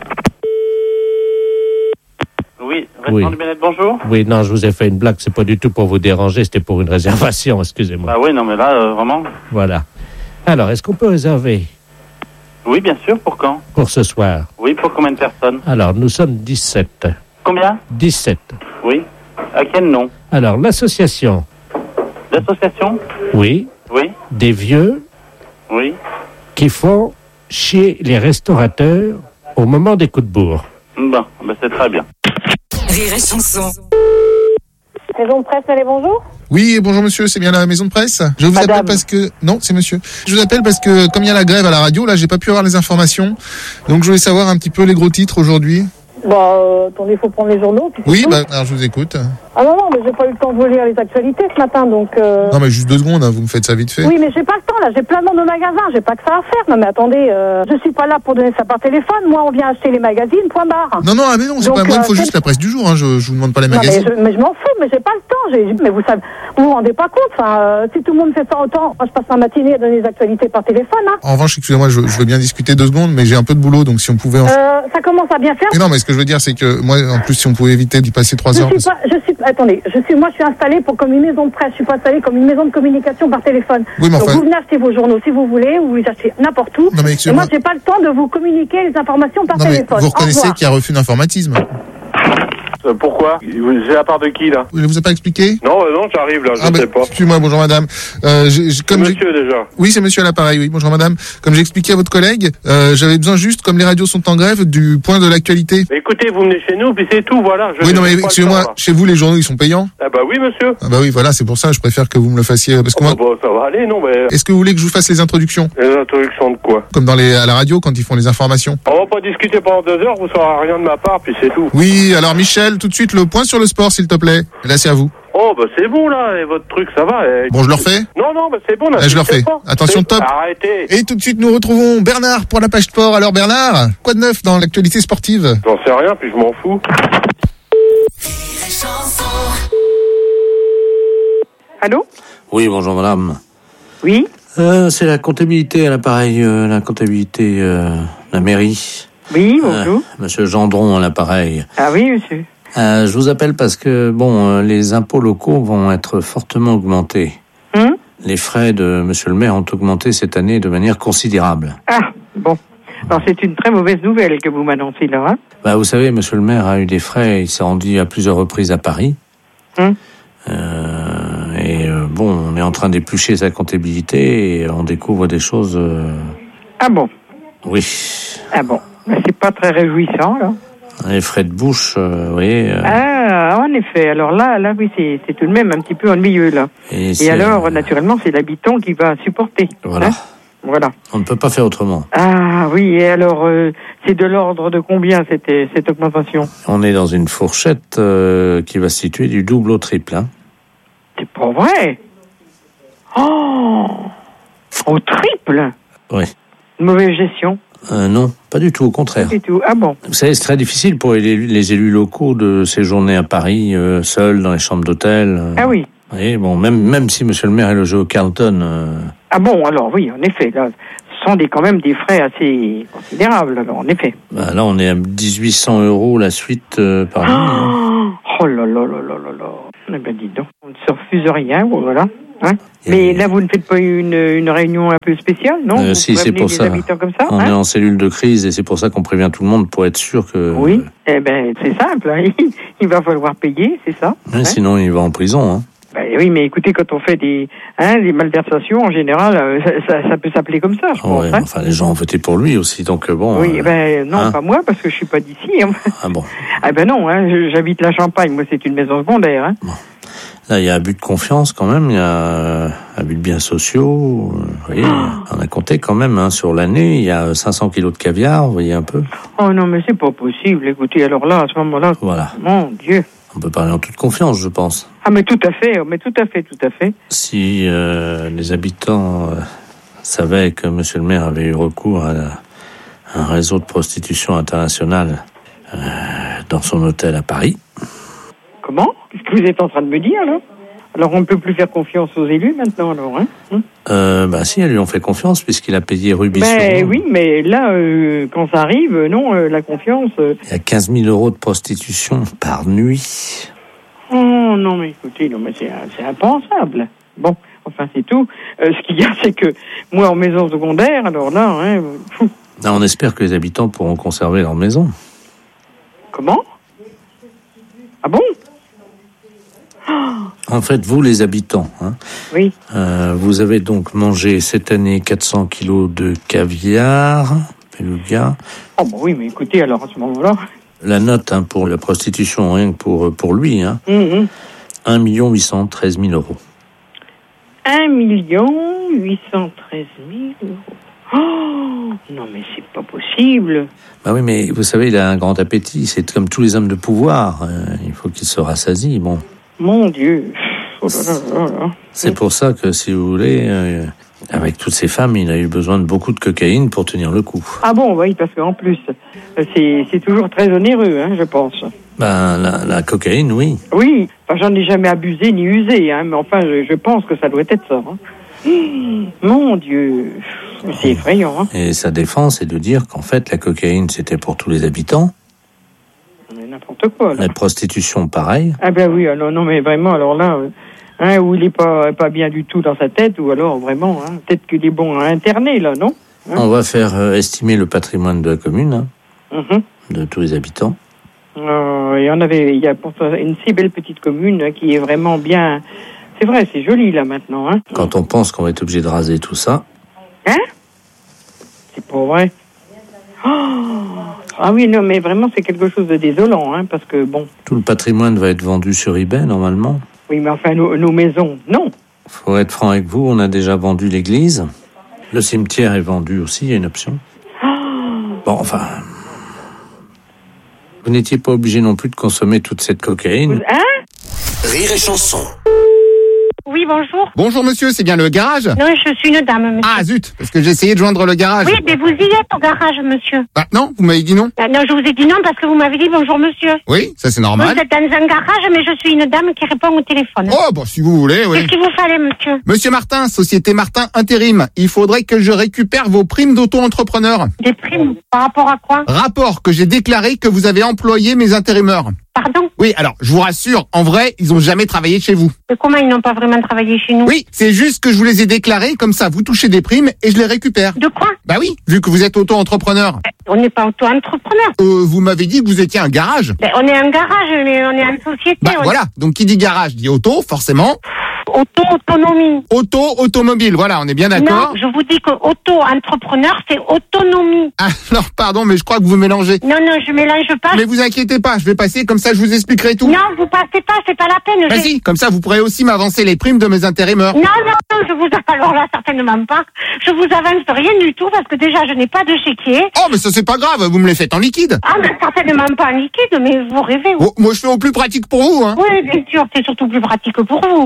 Oui, restaurant Oui. du Bien-être, bonjour. Oui, non, je vous ai fait une blague, c'est pas du tout pour vous déranger, c'était pour une réservation, excusez-moi. Bah oui, non, mais là, euh, vraiment. Voilà. Alors, est-ce qu'on peut réserver Oui, bien sûr, pour quand? pour ce soir? Oui, pour combien de personnes? Alors, nous sommes dix-sept. Combien? dix-sept. Oui. À quel nom? Alors, l'association, L'association? oui, Oui. des vieux Oui. qui font chier les restaurateurs au moment des coups de bourre. Bon, bah c'est très bien. Rire et chanson. Maison de presse, allez, bonjour. Oui, bonjour monsieur, c'est bien la maison de presse. Je vous Madame. appelle parce que... Non, c'est monsieur. Je vous appelle parce que comme il y a la grève à la radio, là j'ai pas pu avoir les informations. Donc je voulais savoir un petit peu les gros titres aujourd'hui. Bah, euh, attendez, il faut prendre les journaux. Puis c'est Oui, tout. bah alors je vous écoute. Ah non, non, mais j'ai pas eu le temps de vous lire les actualités ce matin, donc... Euh... Non mais juste deux secondes, hein, vous me faites ça vite fait. Oui, mais j'ai pas le temps, là. J'ai plein de monde au magasin. J'ai pas que ça à faire. Non, mais attendez, euh, je suis pas là pour donner ça par téléphone. Moi, on vient acheter les magazines, point barre. Non, non, ah, mais non, c'est Donc, pas moi, il me faut euh, juste la presse du jour, hein, je, je vous demande pas les Non, mais magazines. je, mais je m'en fous, mais j'ai pas le temps. J'ai, mais vous savez, vous vous rendez pas compte. Enfin, euh, si tout le monde fait ça autant, moi, je passe ma matinée à donner les actualités par téléphone. Hein. En revanche, excusez-moi, je, je veux bien discuter deux secondes, mais j'ai un peu de boulot, donc si on pouvait... En... Euh, ça commence à bien faire. Mais non, mais ce que je veux dire, c'est que moi, en plus, si on pouvait éviter d'y passer trois Je heures... suis pas, je suis, attendez, je suis, moi, je suis installée pour comme une maison de presse. Je suis pas installée comme une maison de communication par téléphone. Oui, mais Donc, enfin- vous venez acheter vos journaux si vous voulez, ou vous les achetez n'importe où. Non, mais Et excusez-moi. moi, j'ai pas le temps de vous communiquer les informations par Non, mais téléphone. vous Au reconnaissez revoir. qu'il y a refus d'informatisme. Euh, pourquoi? C'est la part de qui, là? Je vous ai pas expliqué? Non, euh, non, j'arrive, là, je Ah, bah, sais pas. excusez-moi, bonjour madame. Euh, j'ai- j'ai- comme j'ai- Monsieur, déjà. Oui, c'est monsieur à l'appareil, oui. Bonjour madame. Comme j'ai expliqué à votre collègue, euh, j'avais besoin juste, comme les radios sont en grève, du point de l'actualité. Mais écoutez, vous venez chez nous, puis c'est tout, voilà. Je Oui, non, mais j'ai pas le excusez-moi, temps, là. chez vous, les journaux, ils sont payants? Ah bah oui, monsieur. Ah bah oui, voilà, c'est pour ça, je préfère que vous me le fassiez, parce que Oh, moi... bah, ça va aller, non, mais... Est-ce que vous voulez que je vous fasse les introductions? Les introductions de quoi? Comme dans les, à la radio, quand ils font les informations? On va pas discuter pendant deux heures, vous saurez rien de ma part, puis c'est tout. Oui, alors Michel, tout de suite, le point sur le sport, s'il te plaît. Et là, c'est à vous. Oh, bah c'est bon, là, et votre truc, ça va. et- Bon, je le refais? Non, non, bah c'est bon, là. Eh, je le refais. pas. Attention, C'est- top. Arrêtez. Et tout de suite, nous retrouvons Bernard pour la page sport. Alors Bernard, quoi de neuf dans l'actualité sportive? J'en sais rien, puis je m'en fous. Allô? Oui, bonjour madame. Oui? Euh, c'est la comptabilité à l'appareil, euh, la comptabilité, euh, la mairie. Oui, bonjour. Euh, Monsieur Gendron à l'appareil. Ah oui, monsieur. Euh, je vous appelle parce que, bon, euh, les impôts locaux vont être fortement augmentés. Hum? Les frais de Monsieur le maire ont augmenté cette année de manière considérable. Ah, bon. Alors, c'est une très mauvaise nouvelle que vous m'annoncez là, hein? Bah, vous savez, Monsieur le maire a eu des frais, il s'est rendu à plusieurs reprises à Paris. Hum? Euh, et euh, bon, on est en train d'éplucher sa comptabilité et on découvre des choses... euh, Ah bon? Oui. Ah bon. Ben, c'est pas très réjouissant, là. Les frais de bouche, euh, vous voyez... euh, Ah, en effet. Alors là, là, oui, c'est, c'est tout de même un petit peu ennuyeux, là. Et Et, c'est- alors, naturellement, c'est l'habitant qui va supporter. Voilà. hein. Voilà. On ne peut pas faire autrement. Ah oui, et alors, euh, c'est de l'ordre de combien cette, cette augmentation? On est dans une fourchette euh, qui va se situer du double au triple. Hein. C'est pas vrai? Oh! Au triple? Oui. Une mauvaise gestion. Euh, non, pas du tout, au contraire. Pas du tout. Ah bon? Vous savez, c'est très difficile pour les, les élus locaux de séjourner à Paris, euh, seuls, dans les chambres d'hôtel. Euh. Ah oui. Vous voyez, bon, même, même si monsieur le maire est logé au Carlton... Euh... Ah bon, alors oui, en effet, là, ce sont des, quand même des frais assez considérables, alors, en effet. Bah, là, on est à dix-huit cents euros la suite euh, par nuit. Hein. Oh là là là là là là. Eh ben, dis donc, on ne se refuse rien, voilà. Hein? Mais là, vous ne faites pas une, une réunion un peu spéciale, non? euh, vous Si, c'est pour ça. Comme ça. On hein? est en cellule de crise et c'est pour ça qu'on prévient tout le monde pour être sûr que... Oui, eh ben, c'est simple. Hein? Il va falloir payer, c'est ça. Ouais, hein? Sinon, il va en prison. Hein. Ben, oui, mais écoutez, quand on fait des, hein, des malversations, en général, euh, ça, ça, ça peut s'appeler comme ça, je oh, pense. Ouais, hein? enfin, les gens ont voté pour lui aussi, donc bon... Oui, euh, ben non, hein? pas moi, parce que je suis pas d'ici. Hein. Ah bon? Ah ben non, hein, j'habite la Champagne, moi c'est une maison secondaire. Hein. Bon. Là, il y a abus de confiance quand même, il y a euh, abus de biens sociaux. Euh, vous voyez, oh. On a compté quand même, hein, sur l'année, il y a cinq cents kilos de caviar, vous voyez un peu. Oh non, mais c'est pas possible, écoutez, alors là, à ce moment-là, voilà. Mon Dieu. On peut parler en toute confiance, je pense. Ah mais tout à fait, mais tout à fait, tout à fait. Si euh, les habitants euh, savaient que monsieur le maire avait eu recours à, à un réseau de prostitution internationale euh, dans son hôtel à Paris... Comment? Qu'est-ce que vous êtes en train de me dire, là? Alors, on ne peut plus faire confiance aux élus, maintenant, alors, hein? Hum euh, bah si, elles lui ont fait confiance, puisqu'il a payé Rubis. Ben oui, mais là, euh, quand ça arrive, non, euh, la confiance... Euh... Il y a quinze mille euros de prostitution par nuit. Oh, non, mais écoutez, non, mais c'est, c'est impensable. Bon, enfin, c'est tout. Euh, ce qu'il y a, c'est que, moi, en maison secondaire, alors là, hein... Là, on espère que les habitants pourront conserver leur maison. Comment? Ah bon? En fait, vous, les habitants, hein, oui. euh, vous avez donc mangé cette année quatre cents kilos de caviar, beluga. Oh, bah oui, mais écoutez, alors à ce moment-là... La note hein, pour la prostitution, rien que pour, pour lui, hein, mm-hmm. un million huit cent treize mille euros. un million huit cent treize mille euros. Oh, non, mais c'est pas possible. Bah oui, mais vous savez, il a un grand appétit. C'est comme tous les hommes de pouvoir. Euh, il faut qu'il se rassasie, bon. Mon Dieu. Oh là là là là. C'est pour ça que, si vous voulez, euh, avec toutes ces femmes, il a eu besoin de beaucoup de cocaïne pour tenir le coup. Ah bon, oui, parce qu'en plus, c'est, c'est toujours très onéreux, hein, je pense. Ben, la, la cocaïne, oui. Oui, enfin, j'en ai jamais abusé ni usé, hein, mais enfin, je, je pense que ça doit être ça. Hein. Mon Dieu, c'est effrayant. Hein. Et sa défense est de dire qu'en fait, la cocaïne, c'était pour tous les habitants. Mais n'importe quoi, là. La prostitution, pareil. Ah ben oui, alors non, mais vraiment, alors là, euh, hein, où il est pas, pas bien du tout dans sa tête, ou alors vraiment, hein, peut-être qu'il est bon à interner, là, non? Hein? On va faire euh, estimer le patrimoine de la commune, hein, mm-hmm. de tous les habitants. Euh, il y en avait, il y a pourtant une si belle petite commune hein, qui est vraiment bien... C'est vrai, c'est joli, là, maintenant, hein. Quand on pense qu'on va être obligé de raser tout ça... Hein? C'est pas vrai. Oh! Ah oui, non, mais vraiment, c'est quelque chose de désolant, hein, parce que, bon... Tout le patrimoine va être vendu sur eBay, normalement. Oui, mais enfin, nos, nos maisons, non. Faut être franc avec vous, on a déjà vendu l'église. Le cimetière est vendu aussi, il y a une option. Oh! Bon, enfin... Vous n'étiez pas obligé non plus de consommer toute cette cocaïne. Hein? Rire et chanson. Oui, bonjour. Bonjour monsieur, c'est bien le garage? Non, je suis une dame, monsieur. Ah zut, parce que j'ai essayé de joindre le garage. Oui, mais vous y êtes au garage, monsieur. Bah non, vous m'avez dit non. Bah, non, je vous ai dit non parce que vous m'avez dit bonjour, monsieur. Oui, ça c'est normal. Vous êtes dans un garage, mais je suis une dame qui répond au téléphone. Oh, bon, si vous voulez, oui. Qu'est-ce qu'il vous fallait, monsieur? Monsieur Martin, Société Martin Intérim, il faudrait que je récupère vos primes d'auto-entrepreneur. Des primes? Par rapport à quoi? Rapport que j'ai déclaré que vous avez employé mes intérimeurs. Pardon? Oui, alors, je vous rassure, en vrai, ils ont jamais travaillé chez vous. Mais comment ils n'ont pas vraiment travaillé chez nous? Oui, c'est juste que je vous les ai déclarés, comme ça, vous touchez des primes et je les récupère. De quoi? Bah oui, vu que vous êtes auto-entrepreneur. On n'est pas auto-entrepreneur. Euh, vous m'avez dit que vous étiez un garage. Ben, on est un garage, mais on est une société. Bah on... voilà, donc qui dit garage dit auto, forcément. Auto-autonomie. Auto-automobile, voilà, on est bien d'accord. Non, je vous dis que auto-entrepreneur, c'est autonomie. Ah, alors, pardon, mais je crois que vous mélangez. Non, non, je mélange pas. Mais vous inquiétez pas, je vais passer, comme ça je vous expliquerai tout. Non, vous passez pas, c'est pas la peine. Vas-y, comme ça vous pourrez aussi m'avancer les primes de mes intérimaires. Non, non, non, je vous... Alors là, certainement pas. Je vous avance rien du tout, parce que déjà, je n'ai pas de chéquier. Oh, mais ça c'est pas grave, vous me les faites en liquide. Ah, mais certainement pas en liquide, mais vous rêvez. Oh, moi je fais au plus pratique pour vous, hein. Oui, bien sûr, c'est surtout plus pratique pour vous. Alors c'est vrai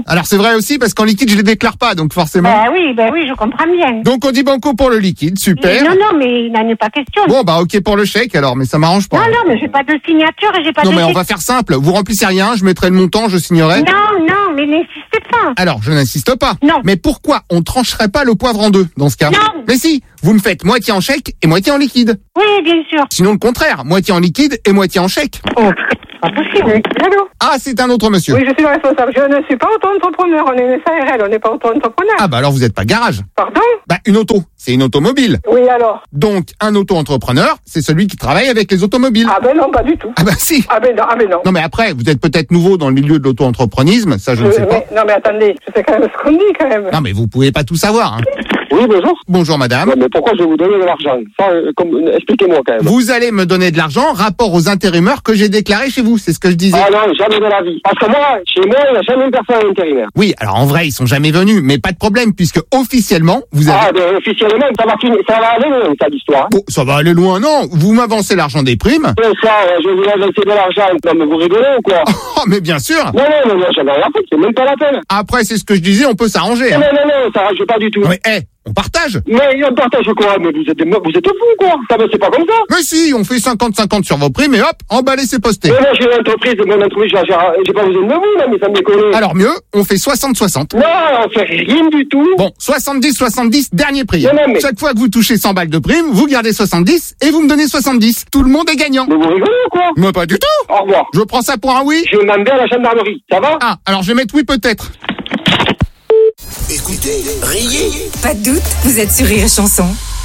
vrai aussi parce qu'en liquide, je les déclare pas, donc forcément. Ben oui, ben oui, je comprends bien. Donc on dit banco pour le liquide, super. Non, non, mais il n'en est pas question. Bon, bah ok pour le chèque alors, mais ça m'arrange pas. Non, non, mais j'ai pas de signature et j'ai pas non, de... Non, mais on va faire simple. Vous remplissez rien, je mettrai le montant, je signerai. Non, non, mais n'insistez pas. Alors, je n'insiste pas. Non. Mais pourquoi on trancherait pas le poivre en deux, dans ce cas? Non. Mais si, vous me faites moitié en chèque et moitié en liquide. Oui, bien sûr. Sinon, le contraire, moitié en liquide et moitié en chèque. Oh, pas possible. Allô? Ah, c'est un autre monsieur. Oui, je suis le responsable. Je ne suis pas auto-entrepreneur. On est une S A R L, on n'est pas auto-entrepreneur. Ah, bah alors vous êtes pas garage. Pardon? Bah, une auto, c'est une automobile. Oui, alors? Donc, un auto-entrepreneur, c'est celui qui travaille avec les automobiles. Ah ben non, pas du tout. Ah bah si. Ah ben non, ah ben non. Non mais après, vous êtes peut-être nouveau dans le milieu de l'auto-entreprenisme, ça je ne Euh, sais pas. mais- non mais attendez, je sais quand même ce qu'on dit quand même. Non mais vous pouvez pas tout savoir. Hein. Oui, bonjour. Bonjour madame. Ouais, mais pourquoi je vais vous donner de l'argent? Ça, euh, comme, euh, expliquez-moi quand même. Vous allez me donner de l'argent rapport aux intérimaires que j'ai déclarés chez vous, c'est ce que je disais. Ah non, jamais de la vie. Parce que moi, chez moi, il n'y a jamais une personne intérimaire. Oui, alors en vrai, ils sont jamais venus, mais pas de problème, puisque officiellement, vous avez... Ah, ben officiellement, ça va, finir, ça va aller loin, ça, l'histoire. Bon, ça va aller loin, non. Vous m'avancez l'argent des primes. Ouais, ça, euh, je vais vous avancer de l'argent. Non, mais vous rigolez ou quoi? Oh, mais bien sûr. Non, non, non, non, j'en ai rien à foutre, c'est même pas la peine. Après, c'est ce que je disais, on peut s'arranger. Non, Hein. non, non, non, ça arrange pas du tout. Mais, hé, on partage. Mais on partage quoi? Mais vous êtes, des- vous êtes fous, quoi. Ça, mais c'est pas comme ça. Mais si, on fait cinquante cinquante sur vos primes et hop, emballé, c'est posté. Mais moi, j'ai une entreprise, mon entreprise, j'ai j'ai pas besoin de vous, là, mais ça me déconne. Alors mieux, on fait soixante soixante. Non, on fait rien du tout. Bon, soixante-dix soixante-dix, dernier prix. Non, non, mais- Chaque fois que vous touchez cent balles de prime, vous gardez soixante-dix et vous me donnez soixante-dix. Tout le monde est gagnant. Mais vous rigolez ou quoi? Mais pas du tout. Au revoir. Je prends ça pour un oui. Je m'en vais à la gendarmerie, ça va? Ah, alors je vais mettre oui peut-être. Écoutez, riez. Pas de doute, vous êtes sur Rire et Chanson.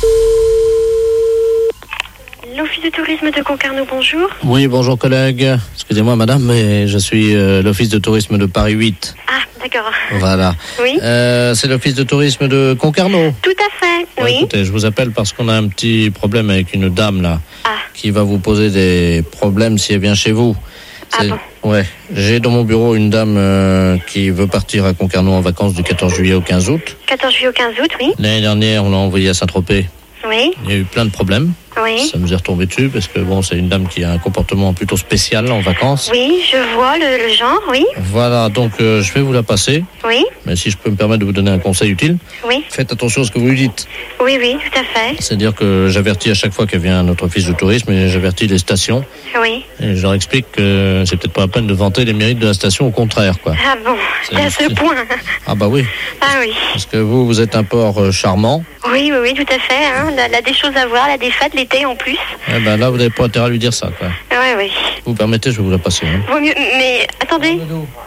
L'Office de tourisme de Concarneau, bonjour. Oui, bonjour collègue. Excusez-moi madame, mais je suis euh, l'Office de tourisme de Paris huit. Ah, d'accord. Voilà. Oui. Euh, c'est l'Office de tourisme de Concarneau. Tout à fait, Ouais, oui. Écoutez, je vous appelle parce qu'on a un petit problème avec une dame là, Ah. qui va vous poser des problèmes si elle vient chez vous. Ah C'est- bon? Ouais. J'ai dans mon bureau une dame euh, qui veut partir à Concarneau en vacances du quatorze juillet au quinze août. quatorze juillet au quinze août, oui. L'année dernière, on l'a envoyée à Saint-Tropez. Oui, Il y a eu plein de problèmes. oui. Ça nous est retombé dessus parce que bon, c'est une dame qui a un comportement plutôt spécial en vacances. Oui, je vois le, le genre, oui. Voilà, donc euh, je vais vous la passer. Oui, Mais si je peux me permettre de vous donner un conseil utile, oui. faites attention à ce que vous lui dites. Oui, oui, tout à fait. C'est-à-dire que j'avertis à chaque fois qu'elle vient à notre office de tourisme et j'avertis les stations. Oui. Et je leur explique que c'est peut-être pas la peine de vanter les mérites de la station, au contraire, quoi. Ah bon, C'est- c'est à ce c'est- point. Ah bah oui, Ah oui. parce que vous, vous êtes un port euh, charmant. Oui, oui, oui, tout à fait. Hein. Elle a- elle a des choses à voir, elle a des fêtes l'été en plus. Eh ben là, vous n'avez pas intérêt à lui dire ça, quoi. Oui, oui. Vous permettez, je vais vous la passer. Hein. Vaut mieux, mais attendez.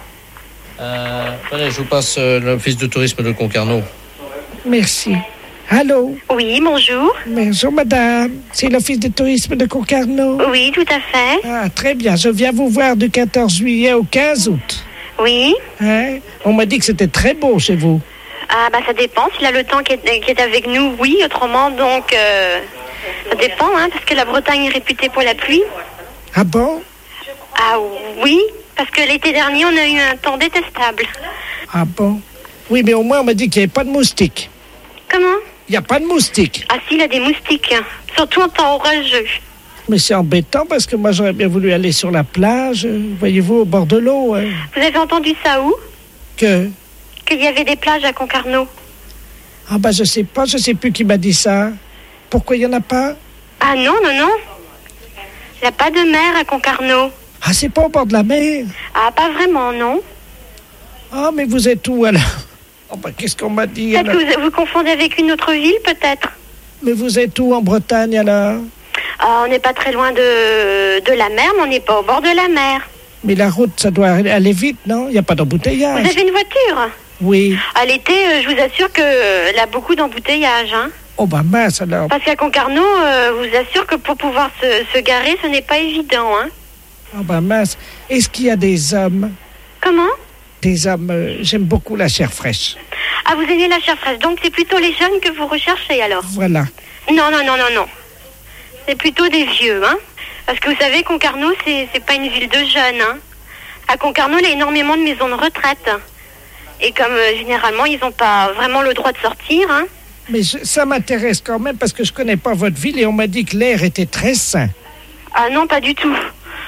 Euh, allez, je vous passe euh, l'office de tourisme de Concarneau. Merci. Allô? Oui, bonjour. Bonjour, madame. C'est l'Office de tourisme de Concarneau? Oui, tout à fait. Ah, très bien. Je viens vous voir du quatorze juillet au quinze août. Oui. Hein? On m'a dit que c'était très beau chez vous. Ah bah ça dépend, s'il a le temps qui est, qui est avec nous, oui, autrement donc euh, ça dépend, hein, parce que la Bretagne est réputée pour la pluie. Ah bon? Ah oui, parce que l'été dernier on a eu un temps détestable. Ah bon? Oui, mais au moins on m'a dit qu'il n'y avait pas de moustiques. Comment? Il n'y a pas de moustiques. Ah si, il a des moustiques, hein, surtout en temps orageux. Mais c'est embêtant parce que moi j'aurais bien voulu aller sur la plage, euh, voyez-vous, au bord de l'eau. hein. Vous avez entendu ça où? Que? Qu'il y avait des plages à Concarneau. Ah bah je sais pas, je sais plus qui m'a dit ça. Pourquoi il n'y en a pas? Ah non, non, non. Il n'y a pas de mer à Concarneau. Ah, c'est pas au bord de la mer? Ah, pas vraiment, non. Ah, mais vous êtes où alors? Oh bah qu'est-ce qu'on m'a dit Peut-être alors? que vous, vous confondez avec une autre ville, peut-être. Mais vous êtes où en Bretagne alors? Ah, on n'est pas très loin de, de la mer, mais on n'est pas au bord de la mer. Mais la route, ça doit aller vite, non? Il n'y a pas Vous d'embouteillage. avez une voiture? Oui. À l'été, euh, je vous assure qu'il a beaucoup d'embouteillages. Hein. Oh bah mince alors. Parce qu'à Concarneau, euh, je vous assure que pour pouvoir se, se garer, ce n'est pas évident. Hein. Oh bah mince. Est-ce qu'il y a des hommes? Comment? Des hommes, euh, j'aime beaucoup la chair fraîche. Ah, vous aimez la chair fraîche, donc c'est plutôt les jeunes que vous recherchez alors? Voilà. Non, non, non, non, non. C'est plutôt des vieux, hein. Parce que vous savez, Concarneau, c'est, c'est pas une ville de jeunes, hein. À Concarneau, il y a énormément de maisons de retraite. Et comme euh, généralement, ils n'ont pas vraiment le droit de sortir, hein. Mais je- ça m'intéresse quand même parce que je connais pas votre ville et on m'a dit que l'air était très sain. Ah non, pas du tout.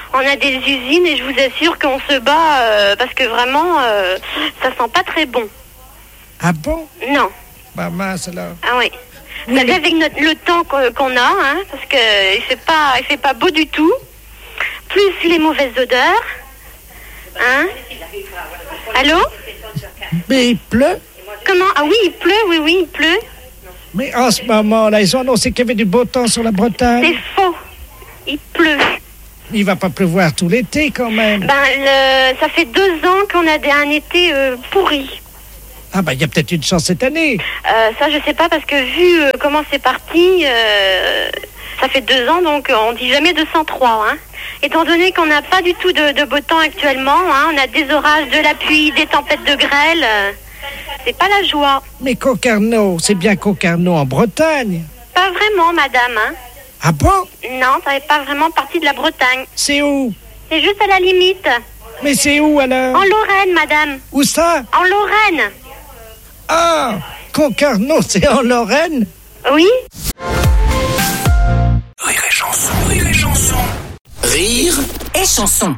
On a des usines et je vous assure qu'on se bat euh, parce que vraiment, euh, ça sent pas très bon. Ah bon? Non. Bah mince alors. Ah oui. Vous savez, avec notre, le temps qu'on, qu'on a, hein, parce que il fait pas, il fait pas beau du tout. Plus les mauvaises odeurs. Hein? Allô? Mais il pleut? Comment? Ah oui, il pleut, oui, oui, il pleut. Mais en ce moment-là, ils ont annoncé qu'il y avait du beau temps sur la Bretagne. C'est faux. Il pleut. Il va pas pleuvoir tout l'été quand même. Ben, le, ça fait deux ans qu'on a des, un été euh, pourri. Ah bah il y a peut-être une chance cette année. Euh, ça, je sais pas, parce que vu euh, comment c'est parti, euh, ça fait deux ans, donc on dit jamais deux cent trois. Hein. Étant donné qu'on n'a pas du tout de, de beau temps actuellement, hein, on a des orages, de la pluie, des tempêtes de grêle. Euh, c'est pas la joie. Mais Concarneau, c'est bien Concarneau en Bretagne. Pas vraiment, madame. Hein. Ah bon? Non, ça n'est pas vraiment partie de la Bretagne. C'est où? C'est juste à la limite. Mais c'est où alors? En Lorraine, madame. Où ça? En Lorraine. Ah, Concarneau, c'est en Lorraine? Oui. Rire et chanson, rire et chanson. Rire et chanson.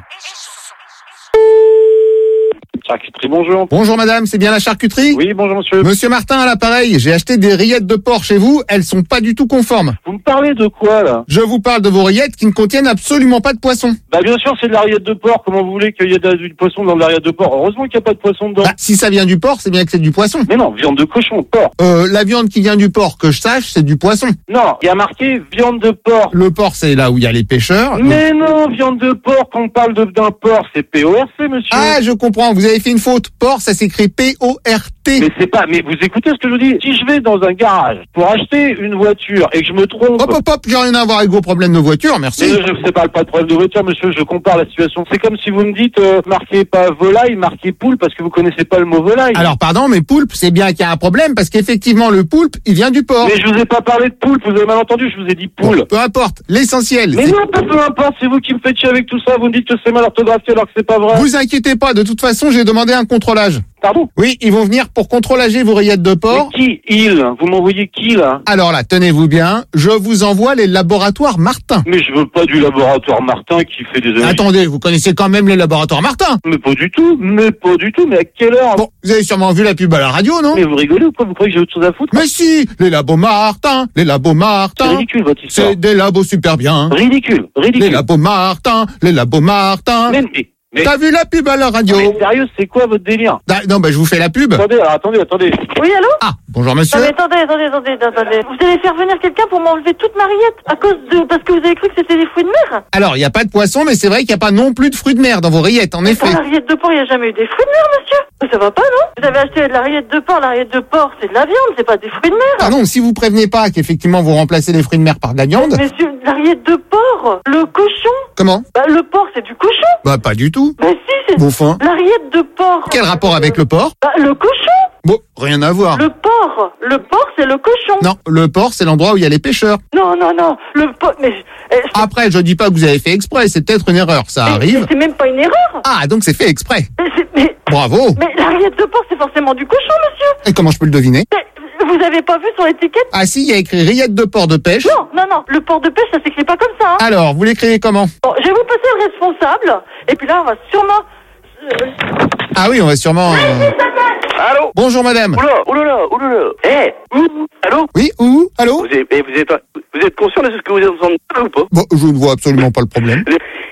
Charcuterie, bonjour. Bonjour madame, c'est bien la charcuterie? Oui, bonjour monsieur. Monsieur Martin à l'appareil, j'ai acheté des rillettes de porc chez vous, elles sont pas du tout conformes. Vous me parlez de quoi là? Je vous parle de vos rillettes qui ne contiennent absolument pas de poisson. Bah bien sûr, c'est de la rillette de porc. Comment vous voulez qu'il y ait de- du poisson dans de la rillette de porc? Heureusement qu'il n'y a pas de poisson dedans. Bah, si ça vient du porc, c'est bien que c'est du poisson. Mais non, viande de cochon, porc. Euh, la viande qui vient du porc, que je sache, c'est du poisson. Non, il y a marqué viande de porc. Le porc, c'est là où il y a les pêcheurs. Mais non, viande de porc, quand on parle de- d'un porc, c'est P O R C, monsieur. Ah, je comprends, vous avez fait une faute. Porc, ça s'écrit P O R T. Mais c'est pas, mais vous écoutez ce que je vous dis. Si je vais dans un garage pour acheter une voiture et que je me trompe. Hop, hop, hop, j'ai rien à voir avec vos problèmes de voiture, merci. Mais je ne sais pas, pas de problème de voiture, monsieur, je compare la situation. C'est comme si vous me dites, euh, marquez pas volaille, marquez poule, parce que vous connaissez pas le mot volaille. Alors, pardon, mais poulpe, c'est bien qu'il y a un problème, parce qu'effectivement, le poulpe, il vient du porc. Mais je vous ai pas parlé de poule, vous avez mal entendu, je vous ai dit poule. Bon, peu importe, l'essentiel. Mais c'est- non, peu, peu importe, c'est vous qui me faites chier avec tout ça, vous me dites que c'est mal orthographié alors que c'est pas vrai. Vous inquiétez pas, de toute façon, j'ai demandé un contrôlage. Pardon? Oui, ils vont venir pour contrôlager vos rillettes de porc. Mais qui, il? Vous m'envoyez qui, là? Alors là, tenez-vous bien, je vous envoie les laboratoires Martin. Mais je veux pas du laboratoire Martin qui fait des analyses. Attendez, vous connaissez quand même les laboratoires Martin? Mais pas du tout, mais pas du tout, mais à quelle heure? Bon, vous avez sûrement vu la pub à la radio, non? Mais vous rigolez ou quoi? Vous croyez que j'ai autre chose à foutre? Mais si, les labos Martin, les labos C'est Martin. ridicule, votre histoire. C'est des labos super bien. Ridicule, Les ridicule. labos Martin, les labos Martin. Mais, mais, mais- T'as vu la pub à la radio? mais sérieux, c'est quoi votre délire? Ah, non, bah je vous fais la pub. Attendez, alors, attendez, attendez. Oui, allô? Ah, bonjour monsieur. Non, mais attendez, attendez, attendez, attendez. Vous allez faire venir quelqu'un pour m'enlever toute ma rillette à cause de... parce que vous avez cru que c'était des fruits de mer? Alors, il n'y a pas de poisson, mais c'est vrai qu'il n'y a pas non plus de fruits de mer dans vos rillettes, en effet. Pour la rillette de porc, il n'y a jamais eu des fruits de mer, monsieur. Ça va pas, non? Vous avez acheté de la rillette de porc, la rillette de porc, c'est de la viande, c'est pas des fruits de mer. Ah non, si vous prévenez pas qu'effectivement vous remplacez les fruits de mer par de la viande. Monsieur, la rillette de porc, le cochon. Comment? Bah, le porc, c'est du cochon. Bah pas du tout. Mais si, c'est Bon fin. la rillette de porc. Quel rapport avec le porc? Bah, le cochon. Bon, rien à voir. Le porc. Le porc, c'est le cochon. Non, le port, c'est l'endroit où il y a les pêcheurs. Non, non, non. Le porc, mais... eh, je- Après, je dis pas que vous avez fait exprès, c'est peut-être une erreur, ça mais- arrive. mais C'est même pas une erreur. Ah, donc c'est fait exprès. Mais, c'est- mais, Bravo. mais la rillette de porc, c'est forcément du cochon, monsieur. Et comment je peux le deviner? Mais vous avez pas vu sur l'étiquette? Ah si, il y a écrit rillette de porc de pêche. Non, non, non. Le porc de pêche, ça s'écrit pas comme ça. Hein. Alors, vous l'écrivez comment? Bon, je vais vous passer le responsable. Et puis là, on va sûrement... euh, Ah oui, on va sûrement... euh, Allô? Bonjour madame. Oula, oulala, oulala. Eh, ouh, allô? Oui, où? Allô? Vous êtes, eh, vous êtes, vous êtes conscient de ce que vous êtes en train de dire ou pas? Bon, je ne vois absolument pas le problème.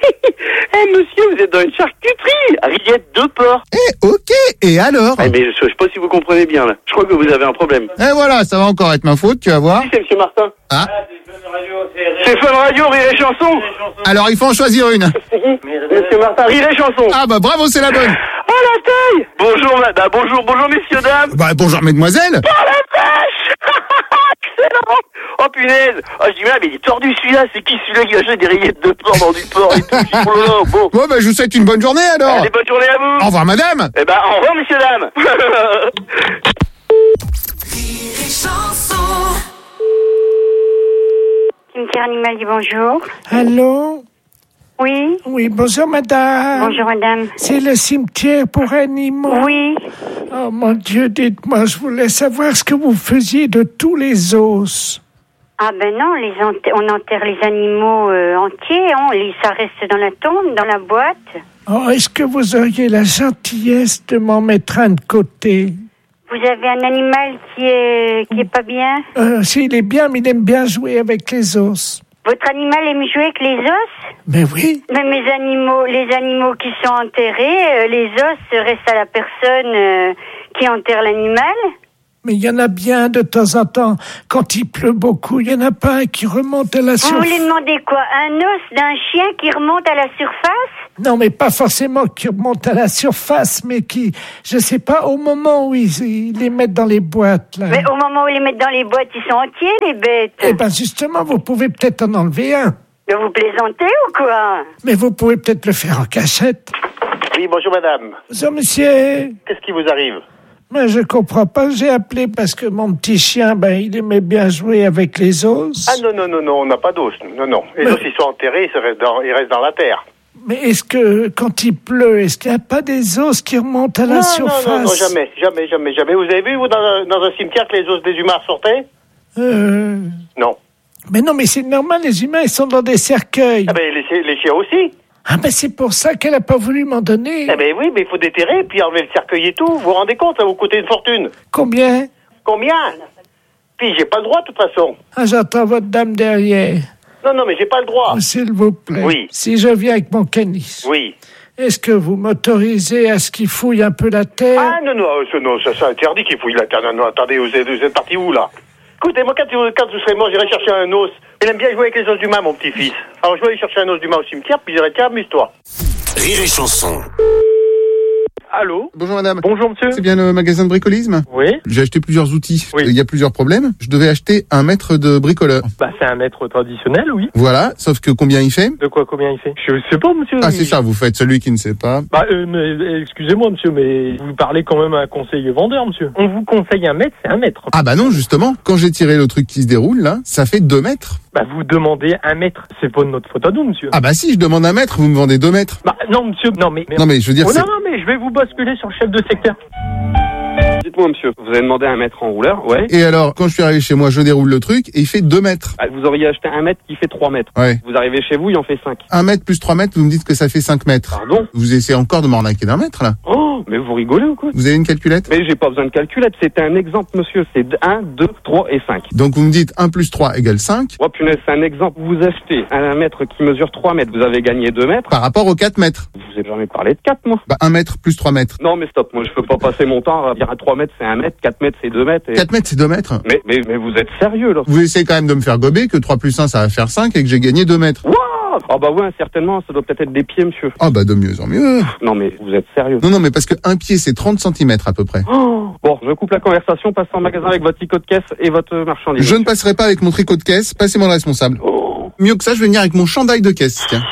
Eh, monsieur, vous êtes dans une charcuterie. Rillette de porc. Eh, ok, et alors? Eh, mais je, je sais pas si vous comprenez bien, là. Je crois que vous avez un problème. Et voilà, ça va encore être ma faute, tu vas voir. Si, c'est monsieur Martin. Ah, C'est Fun Radio, Rire et Chanson. alors il faut en choisir une. Monsieur Martin, Rire et Chanson. Ah bah bravo, c'est la bonne. Oh la taille. Bonjour, ma- bah, bonjour, bonjour, messieurs, dames. Bah bonjour mesdemoiselles. Oh la vache. Excellent. Oh punaise. Oh, je dis, mais il est tordu celui-là. C'est qui celui-là qui achète des rillettes de porc dans du porc et tout? Je dis, oh là là, bon. Bon bah je vous souhaite une bonne journée alors. Allez, bonne journée à vous. Au revoir madame. Eh ben, au revoir, messieurs, dames. Cimetière animalier, bonjour. Allô? Oui. Oui, bonjour madame. Bonjour, madame. C'est le cimetière pour animaux. Oui. Oh mon Dieu, dites-moi, je voulais savoir ce que vous faisiez de tous les os. Ah ben non, les ent- on enterre les animaux euh, entiers, on les, ça reste dans la tombe, dans la boîte. Oh, est-ce que vous auriez la gentillesse de m'en mettre un de côté? Vous avez un animal qui est qui est pas bien? Euh, s'il est bien, mais il aime bien jouer avec les os. Votre animal aime jouer avec les os? Mais oui. Mais mes animaux, les animaux qui sont enterrés, euh, les os restent à la personne euh, qui enterre l'animal. Mais il y en a bien de temps en temps. Quand il pleut beaucoup, il y en a pas un qui remonte à la Vous surface. voulez demander quoi? Un os d'un chien qui remonte à la surface? Non, mais pas forcément qui remonte à la surface, mais qui, je sais pas, au moment où ils, ils les mettent dans les boîtes, là. Mais au moment où ils les mettent dans les boîtes, ils sont entiers, les bêtes. Eh ben, justement, vous pouvez peut-être en enlever un. Mais vous plaisantez ou quoi? Mais vous pouvez peut-être le faire en cachette. Oui, bonjour madame. Bonjour, monsieur. Qu'est-ce qui vous arrive? Mais je comprends pas, j'ai appelé parce que mon petit chien, ben, il aimait bien jouer avec les os. Ah non, non, non, non, on n'a pas d'os. Non, non. Les Mais- os, ils sont enterrés, ils restent dans, ils restent dans la terre. Mais est-ce que, quand il pleut, est-ce qu'il n'y a pas des os qui remontent à la non, surface? non, non, non, jamais, jamais, jamais, jamais. Vous avez vu, vous, dans un, dans un cimetière, que les os des humains sortaient? Euh... Non. Mais non, mais c'est normal, les humains, ils sont dans des cercueils. Ah ben, les, les chiens aussi. Ah ben c'est pour ça qu'elle a pas voulu m'en donner. Eh ben oui, mais il faut déterrer, puis enlever le cercueil et tout. Vous vous rendez compte, ça va vous coûter une fortune. Combien? Combien? Puis j'ai pas le droit, de toute façon. Ah, j'entends votre dame derrière. Non, non, mais j'ai pas le droit. Oh, s'il vous plaît. Oui. Si je viens avec mon canis. Oui. Est-ce que vous m'autorisez à ce qu'il fouille un peu la terre? Ah non, non, ça, non, ça, ça interdit qu'il fouille la terre. Non, non, attendez, vous êtes, vous êtes parti où, là? Écoutez, moi, quand, vous- quand vous serez mort, j'irai chercher un os. Il aime bien jouer avec les os d'humain, mon petit-fils. Alors, je vais aller chercher un os d'humain au cimetière, puis je dirai, tiens, amuse-toi. Rire et chanson. Allô? Bonjour madame. Bonjour monsieur. C'est bien le magasin de bricolisme? Oui. J'ai acheté plusieurs outils. Oui. Il y a plusieurs problèmes. Je devais acheter un mètre de bricoleur. Bah, c'est un maître traditionnel, oui. Voilà, sauf que combien il fait? De quoi, combien il fait? Je sais pas, monsieur. Ah, c'est ça, vous faites celui qui ne sait pas. Bah, euh, mais, euh, excusez-moi, monsieur, mais vous parlez quand même à un conseiller vendeur, monsieur. On vous conseille un mètre, c'est un mètre. Ah bah non, justement, quand j'ai tiré le truc qui se déroule, là, ça fait deux mètres. Bah, vous demandez un mètre. C'est pas de notre faute à nous, monsieur. Ah bah si, je demande un mètre, vous me vendez deux mètres. Bah, non, monsieur, non, mais... Non, mais je veux dire, Oh, c'est- non, non, mais je vais vous basculer sur le chef de secteur. Dites-moi, monsieur, vous avez demandé un mètre en rouleur, ouais. Et alors, quand je suis arrivé chez moi, je déroule le truc et il fait deux mètres. Ah, vous auriez acheté un mètre qui fait trois mètres. Ouais. Vous arrivez chez vous, il en fait cinq. Un mètre plus trois mètres, vous me dites que ça fait cinq mètres. Pardon? Vous essayez encore de m'arnaquer d'un mètre, là. Oh, mais vous rigolez ou quoi? Vous avez une calculette? Mais j'ai pas besoin de calculette, c'est un exemple, monsieur. C'est un, deux, trois et cinq. Donc vous me dites un plus trois égale cinq. Oh punaise, c'est un exemple. Vous achetez un mètre qui mesure trois mètres, vous avez gagné deux mètres. Par rapport aux quatre mètres. Je vous ai jamais parlé de quatre, moi. Bah, un mètre plus trois mètres. Non, mais stop, moi je peux pas passer mon temps à dire à trois mètres c'est un mètre, quatre mètres c'est deux mètres. Et... quatre mètres, c'est deux mètres. Mais, mais, mais vous êtes sérieux, là? Vous essayez quand même de me faire gober que trois plus un, ça va faire cinq et que j'ai gagné deux mètres. Wow! Ah bah ouais, certainement, ça doit peut-être être des pieds, monsieur. Ah bah de mieux en mieux. Non, mais vous êtes sérieux? Non, non, mais parce que un pied, c'est trente centimètres à peu près. Oh, bon, je coupe la conversation, passez en magasin avec votre tricot de caisse et votre marchandise. Je ne passerai pas avec mon tricot de caisse, passez-moi le responsable. Oh. Mieux que ça, je vais venir avec mon chandail de caisse, tiens.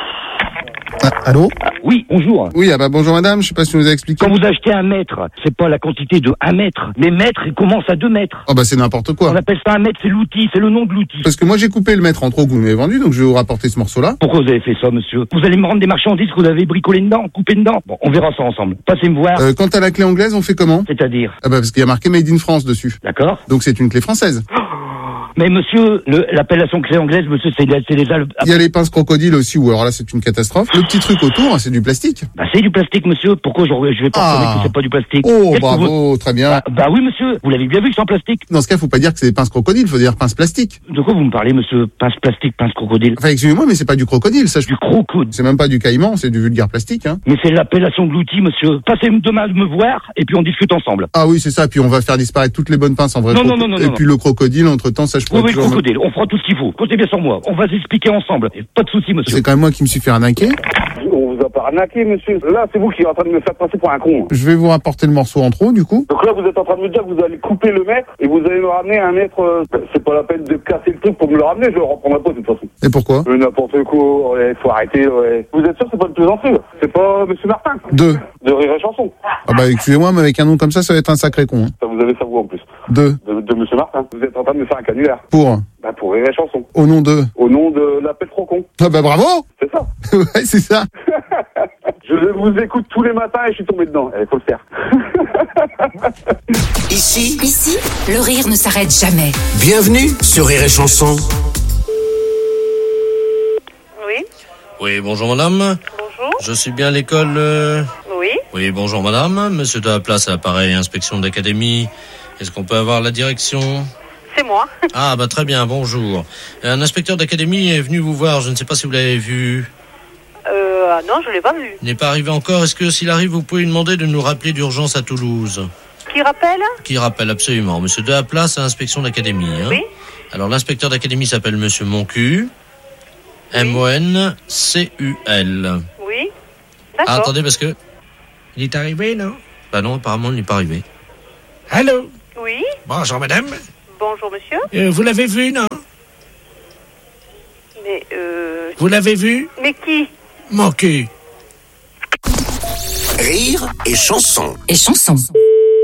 Ah, allô? Oui, bonjour. Oui, ah bah bonjour madame, je sais pas si vous avez expliqué. Quand vous achetez un mètre, c'est pas la quantité de un mètre. Les mètres, ils commencent à deux mètres. Oh bah c'est n'importe quoi. On appelle ça un mètre, c'est l'outil, c'est le nom de l'outil. Parce que moi j'ai coupé le mètre en trop que vous m'avez vendu, donc je vais vous rapporter ce morceau-là. Pourquoi vous avez fait ça, monsieur? Vous allez me rendre des marchandises que vous avez bricolées dedans, coupées dedans? Bon, on verra ça ensemble. Passez me voir. Euh, quant à la clé anglaise, on fait comment? C'est-à-dire? Ah bah parce qu'il y a marqué Made in France dessus. D'accord. Donc c'est une clé française. Mais monsieur, le- l'appellation clé anglaise, monsieur, c'est c'est les al- Il y a les pinces crocodiles aussi, ou alors là c'est une catastrophe. Le petit truc autour, c'est du plastique. Bah, c'est du plastique, monsieur. Pourquoi je, je vais pas Ah. prouver que c'est pas du plastique? Oh Qu'est-ce que bravo, vous- très bien. Bah, bah oui, monsieur. Vous l'avez bien vu que c'est en plastique. Dans ce cas, faut pas dire que c'est des pinces crocodiles, faut dire pinces plastiques. De quoi vous me parlez, monsieur? Pince plastique, pince crocodile. Enfin, excusez-moi, mais c'est pas du crocodile, ça. Je... Du crocodile. C'est même pas du caïman, c'est du vulgaire plastique, hein. Mais c'est l'appellation de l'outil, monsieur. Passez demain me voir et puis on discute ensemble. Ah oui, c'est ça. Puis on va faire disparaître toutes les bonnes pinces en vrai. Non, croco- non, non, non, Et non, puis le crocodile, entre temps, ça je pourrais Oui, oui, le toujours- crocodile. On fera tout ce qu'il faut. Comptez bien sur moi. On va s'expliquer ensemble. Et pas de soucis, monsieur. C'est quand même moi qui me suis fait arnaquer. On vous a pas arnaqué, monsieur. Là, c'est vous qui êtes en train de me faire passer pour un con. Je vais vous rapporter le morceau en trop, du coup. Donc là, vous êtes en train de me dire que vous allez couper le mètre et vous allez me ramener un mètre. euh, C'est pas la peine de casser le truc pour me le ramener, je le reprendrai pas de toute façon. Et pourquoi? Euh, N'importe quoi, ouais, faut arrêter, ouais. Vous êtes sûr que c'est pas de plaisanterie, là? C'est pas monsieur Martin? Deux. De Rire et Chanson. Ah bah excusez-moi, mais avec un nom comme ça, ça va être un sacré con. Hein. Ça, vous avez ça vous en plus. Deux. De, de monsieur Martin. Vous êtes en train de me faire un canular. Pour. Bah, pour Rire et Chanson. Au nom de. Au nom de l'appel trop con. Ah bah bravo. C'est ça. Ouais, c'est ça. Je vous écoute tous les matins et je suis tombé dedans. Il faut le faire. Ici, Ici, le rire ne s'arrête jamais. bienvenue sur Rire et chanson. Oui, bonjour madame. Bonjour. Je suis bien à l'école... euh... Oui. Oui, bonjour madame. Monsieur de la place à l'appareil, inspection d'académie. Est-ce qu'on peut avoir la direction ? C'est moi. Ah, bah très bien, bonjour. Un inspecteur d'académie est venu vous voir, je ne sais pas si vous l'avez vu. Euh, ah non, je l'ai pas vu. Il n'est pas arrivé encore. Est-ce que s'il arrive, vous pouvez lui demander de nous rappeler d'urgence à Toulouse ? Qui rappelle ? Qui rappelle, absolument. Monsieur de la place à l'inspection d'académie. Hein. Oui. Alors, l'inspecteur d'académie s'appelle Monsieur Moncu. M O N C U L. Oui. D'accord. Ah, attendez, parce que... Il est arrivé, non ? Bah non, apparemment, il n'est pas arrivé. Allô ? Oui. Bonjour, madame. Bonjour, monsieur. Euh, vous l'avez vu, non ? Mais, euh... Vous l'avez vu ? Mais qui ? Mon cul. Rire et chanson. Et chanson. Allô ?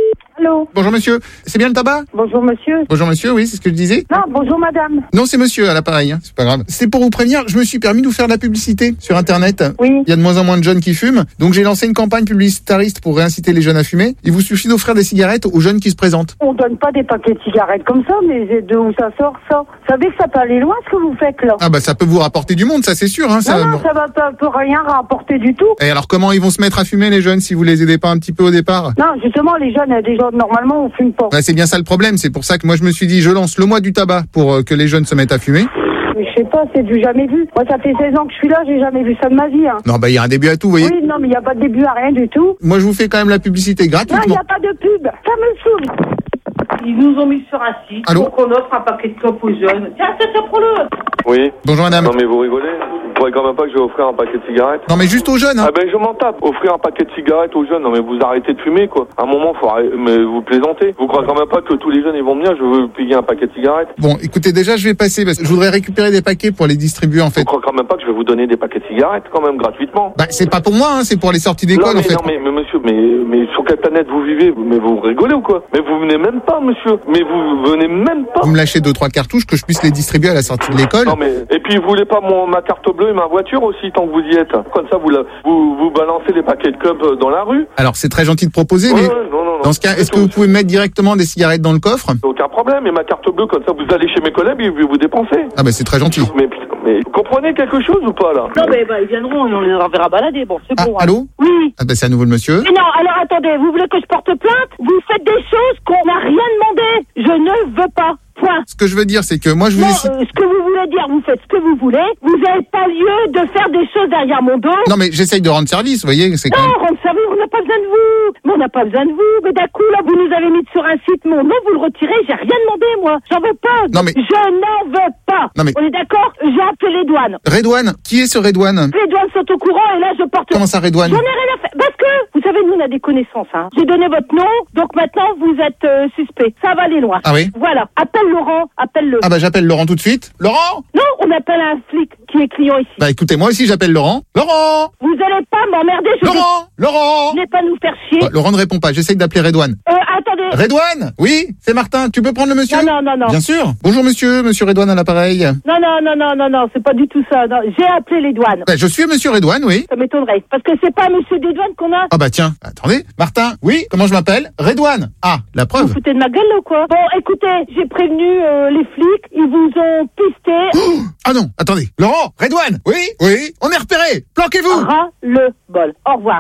Bonjour monsieur, c'est bien le tabac ? Bonjour monsieur. Bonjour monsieur, oui, c'est ce que je disais. Non, bonjour madame. Non, c'est monsieur à l'appareil, hein, c'est pas grave. C'est pour vous prévenir, je me suis permis de vous faire de la publicité sur internet. Oui. Il y a de moins en moins de jeunes qui fument, donc j'ai lancé une campagne publicitariste pour réinciter les jeunes à fumer. Il vous suffit d'offrir des cigarettes aux jeunes qui se présentent. On donne pas des paquets de cigarettes comme ça, mais de où ça sort ça ? Vous savez que ça peut aller loin ce que vous faites là ? Ah bah ça peut vous rapporter du monde, ça c'est sûr. Hein, ça... Non, non, ça va pas peut rien rapporter du tout. Et alors comment ils vont se mettre à fumer les jeunes si vous les aidez pas un petit peu au départ ? Non, justement, les jeunes, déjà, normalement, on fume pas. Bah, c'est bien ça le problème, c'est pour ça que moi je me suis dit je lance le mois du tabac pour euh, que les jeunes se mettent à fumer. Mais je sais pas, c'est du jamais vu. Moi, ça fait seize ans que je suis là, j'ai jamais vu ça de ma vie. Hein. Non bah il y a un début à tout, vous voyez. Oui, non, mais il n'y a pas de début à rien du tout. Moi je vous fais quand même la publicité gratuitement. Non, il n'y a pas de pub, ça me saoule. Ils nous ont mis sur un site Allô pour qu'on offre un paquet de clopes aux jeunes. Tiens, tiens, tiens, prends-le. Oui. Bonjour madame. Non mais vous rigolez. Vous croyez quand même pas que je vais offrir un paquet de cigarettes? Non mais juste aux jeunes. Hein. Ah ben je m'en tape. Offrir un paquet de cigarettes aux jeunes. Non mais vous arrêtez de fumer quoi. À un moment faut arrêter. Mais vous plaisantez. Vous croyez quand même pas que tous les jeunes ils vont venir, je veux payer un paquet de cigarettes? Bon écoutez, déjà je vais passer parce que je voudrais récupérer des paquets pour les distribuer en fait. Vous croyez quand même pas que je vais vous donner des paquets de cigarettes quand même gratuitement? Bah c'est pas pour moi, hein, c'est pour les sorties d'école non, mais, en fait. Non mais, mais monsieur, mais, mais sur quelle planète vous vivez? Mais vous rigolez ou quoi? Mais vous venez même pas monsieur. Mais vous venez même pas. Vous me lâchez deux trois cartouches que je puisse les distribuer à la sortie de l'école. Non mais et puis vous voulez pas mon ma carte bleue et ma voiture aussi tant que vous y êtes. Comme ça vous la, vous vous balancez les paquets de clopes dans la rue. Alors c'est très gentil de proposer, ouais, mais ouais, non, non, non. dans ce cas, est-ce que vous pouvez mettre directement des cigarettes dans le coffre? Aucun problème. Et ma carte bleue comme ça vous allez chez mes collègues et vous vous dépensez. Ah bah c'est très gentil. Mais mais vous comprenez quelque chose ou pas là? Non mais bah ils viendront et on les enverra balader. Bon c'est ah, bon. Allô? Oui. Ah bah c'est à nouveau le monsieur. Mais non, alors attendez, vous voulez que je porte plainte? Vous faites des choses qu'on n'a rien demandé. Je ne veux pas. Point. Ce que je veux dire, c'est que moi je vous non, ai... euh, ce que vous voulez dire, vous faites ce que vous voulez. Vous n'avez pas lieu de faire des choses derrière mon dos. Non mais j'essaye de rendre service, vous voyez. C'est non, quand même... rendre service, on n'a pas besoin de vous. Mais on n'a pas besoin de vous. Mais d'un coup, là, vous nous avez mis sur un site mon nom, vous le retirez. J'ai rien demandé, moi. J'en veux pas. Non mais... Je n'en veux pas. Non mais... On est d'accord? J'ai appelé les douanes. Redouane? Qui est ce Redouane? Les douanes sont au courant et là, je porte... Comment ça, Redouane? J'en ai rien à faire. Parce que, vous savez, nous, on a des connaissances, hein. J'ai donné votre nom, donc maintenant, vous êtes euh, suspect. Ça va aller loin. Ah oui? Voilà. Appelle Laurent, appelle-le. Ah bah j'appelle Laurent tout de suite. Laurent? Non, on appelle un flic qui est client ici. Bah écoutez, moi aussi j'appelle Laurent. Laurent! Vous allez pas m'emmerder, je Laurent! vais... Laurent! Vous n'allez pas nous faire chier. Bah, Laurent ne répond pas, j'essaye d'appeler Redouane. Euh, attendez. Redouane? Oui, c'est Martin, tu peux prendre le monsieur? Non, non, non, non. Bien sûr. Bonjour monsieur, monsieur Redouane à l'appareil. Non, non, non, non, non, non, c'est pas du tout ça. Non. J'ai appelé les douanes. Bah, je suis monsieur Redouane, oui. Ça m'étonnerait. Parce que c'est pas monsieur des douanes qu'on a. Ah bah tiens, attendez. Martin, oui, comment je m'appelle? Redouane. Ah, la preuve. Vous foutez de ma gueule là ou quoi? Bon, écoutez, j'ai prévenu euh, les flics, ils vous ont pisté. Oh ah non, attendez. Laurent, Redouane. Oui, oui, on est repéré. Planquez-vous. Ras le bol. Au revoir.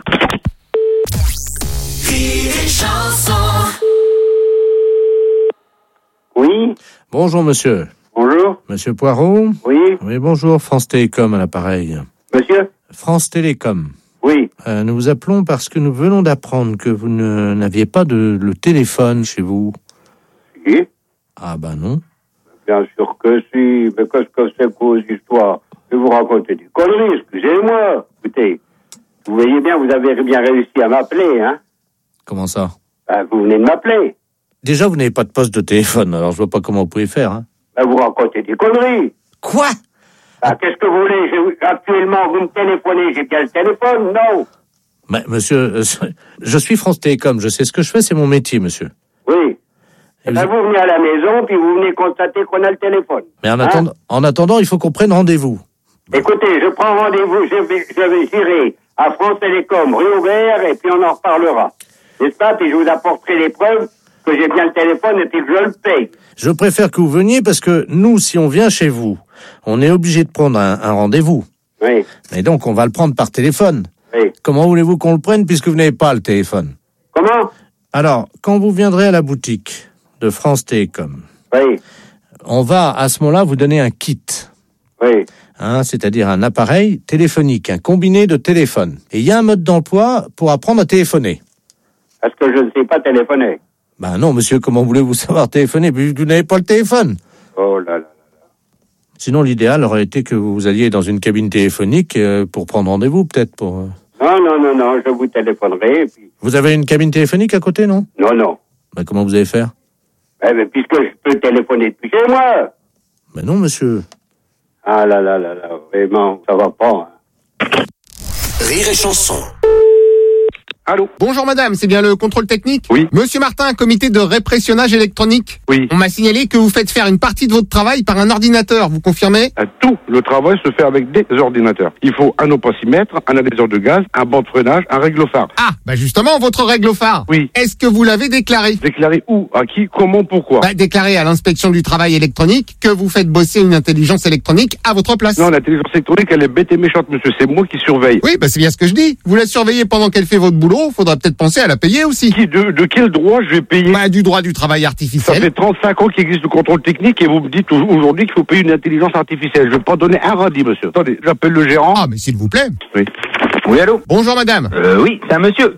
Oui. Bonjour monsieur. Bonjour. Monsieur Poirot? Oui. Oui, bonjour, France Télécom à l'appareil. Monsieur? France Télécom. Oui. Euh, nous vous appelons parce que nous venons d'apprendre que vous ne, n'aviez pas de le téléphone chez vous. Si. Ah bah non. Bien sûr que si, mais qu'est-ce que c'est que vos histoires? Je vais vous raconter des conneries, excusez-moi. Écoutez, vous voyez bien, vous avez bien réussi à m'appeler, hein? Comment ça? Ben, vous venez de m'appeler. Déjà, vous n'avez pas de poste de téléphone, alors je vois pas comment vous pouvez faire, hein. Ben, vous racontez des conneries. Quoi? Ah, qu'est-ce que vous voulez? Je, actuellement, vous me téléphonez, j'ai bien le téléphone, non? Mais, monsieur, euh, je suis France Télécom, je sais ce que je fais, c'est mon métier, monsieur. Oui. Et ben, vous... vous venez à la maison, puis vous venez constater qu'on a le téléphone. Mais en, hein? attend... en attendant, il faut qu'on prenne rendez-vous. Écoutez, je prends rendez-vous, je vais, je vais j'irai à France Télécom, rue Aubert, et puis on en reparlera. N'est-ce pas? Puis je vous apporterai les preuves que j'ai bien le téléphone et puis que je le paye. Je préfère que vous veniez parce que nous, si on vient chez vous, on est obligé de prendre un, un rendez-vous. Oui. Et donc, on va le prendre par téléphone. Oui. Comment voulez-vous qu'on le prenne puisque vous n'avez pas le téléphone? Comment? Alors, quand vous viendrez à la boutique de France Télécom, oui. on va à ce moment-là vous donner un kit. Oui. Hein, c'est-à-dire un appareil téléphonique, un combiné de téléphone. Et il y a un mode d'emploi pour apprendre à téléphoner. Est-ce que je ne sais pas téléphoner? Ben non, monsieur, comment voulez-vous savoir téléphoner puisque vous n'avez pas le téléphone? Oh là là. Sinon, l'idéal aurait été que vous alliez dans une cabine téléphonique euh, pour prendre rendez-vous, peut-être. Pour. Euh... Non, non, non, non, je vous téléphonerai. Et puis... Vous avez une cabine téléphonique à côté, non? Non, non. Ben, comment vous allez faire? Eh ben, puisque je peux téléphoner depuis chez moi. Ben non, monsieur. Ah là là là là, vraiment, ça va pas. Hein. Rire et chanson. Allô? Bonjour madame, c'est bien le contrôle technique? Oui. Monsieur Martin, comité de répressionnage électronique? Oui. On m'a signalé que vous faites faire une partie de votre travail par un ordinateur, vous confirmez? Euh, Tout le travail se fait avec des ordinateurs. Il faut un opasimètre, un adhéseur de gaz, un banc de freinage, un règle-phare. Ah, bah justement, votre règle-phare. Oui. Est-ce que vous l'avez déclaré? Déclaré où? À qui? Comment? Pourquoi? Bah, déclaré à l'inspection du travail électronique que vous faites bosser une intelligence électronique à votre place. Non, l'intelligence électronique, elle est bête et méchante, monsieur. C'est moi qui surveille. Oui, bah c'est bien ce que je dis. Vous la surveillez pendant qu'elle fait votre boulot, faudra peut-être penser à la payer aussi. Qui, de, de quel droit je vais payer? Bah, du droit du travail artificiel. Ça fait trente-cinq ans qu'il existe le contrôle technique et vous me dites aujourd'hui qu'il faut payer une intelligence artificielle. Je vais pas donner un radis, monsieur. Attendez, j'appelle le gérant. Ah, mais s'il vous plaît. Oui. Oui, allô? Bonjour madame. Euh, oui, c'est un monsieur.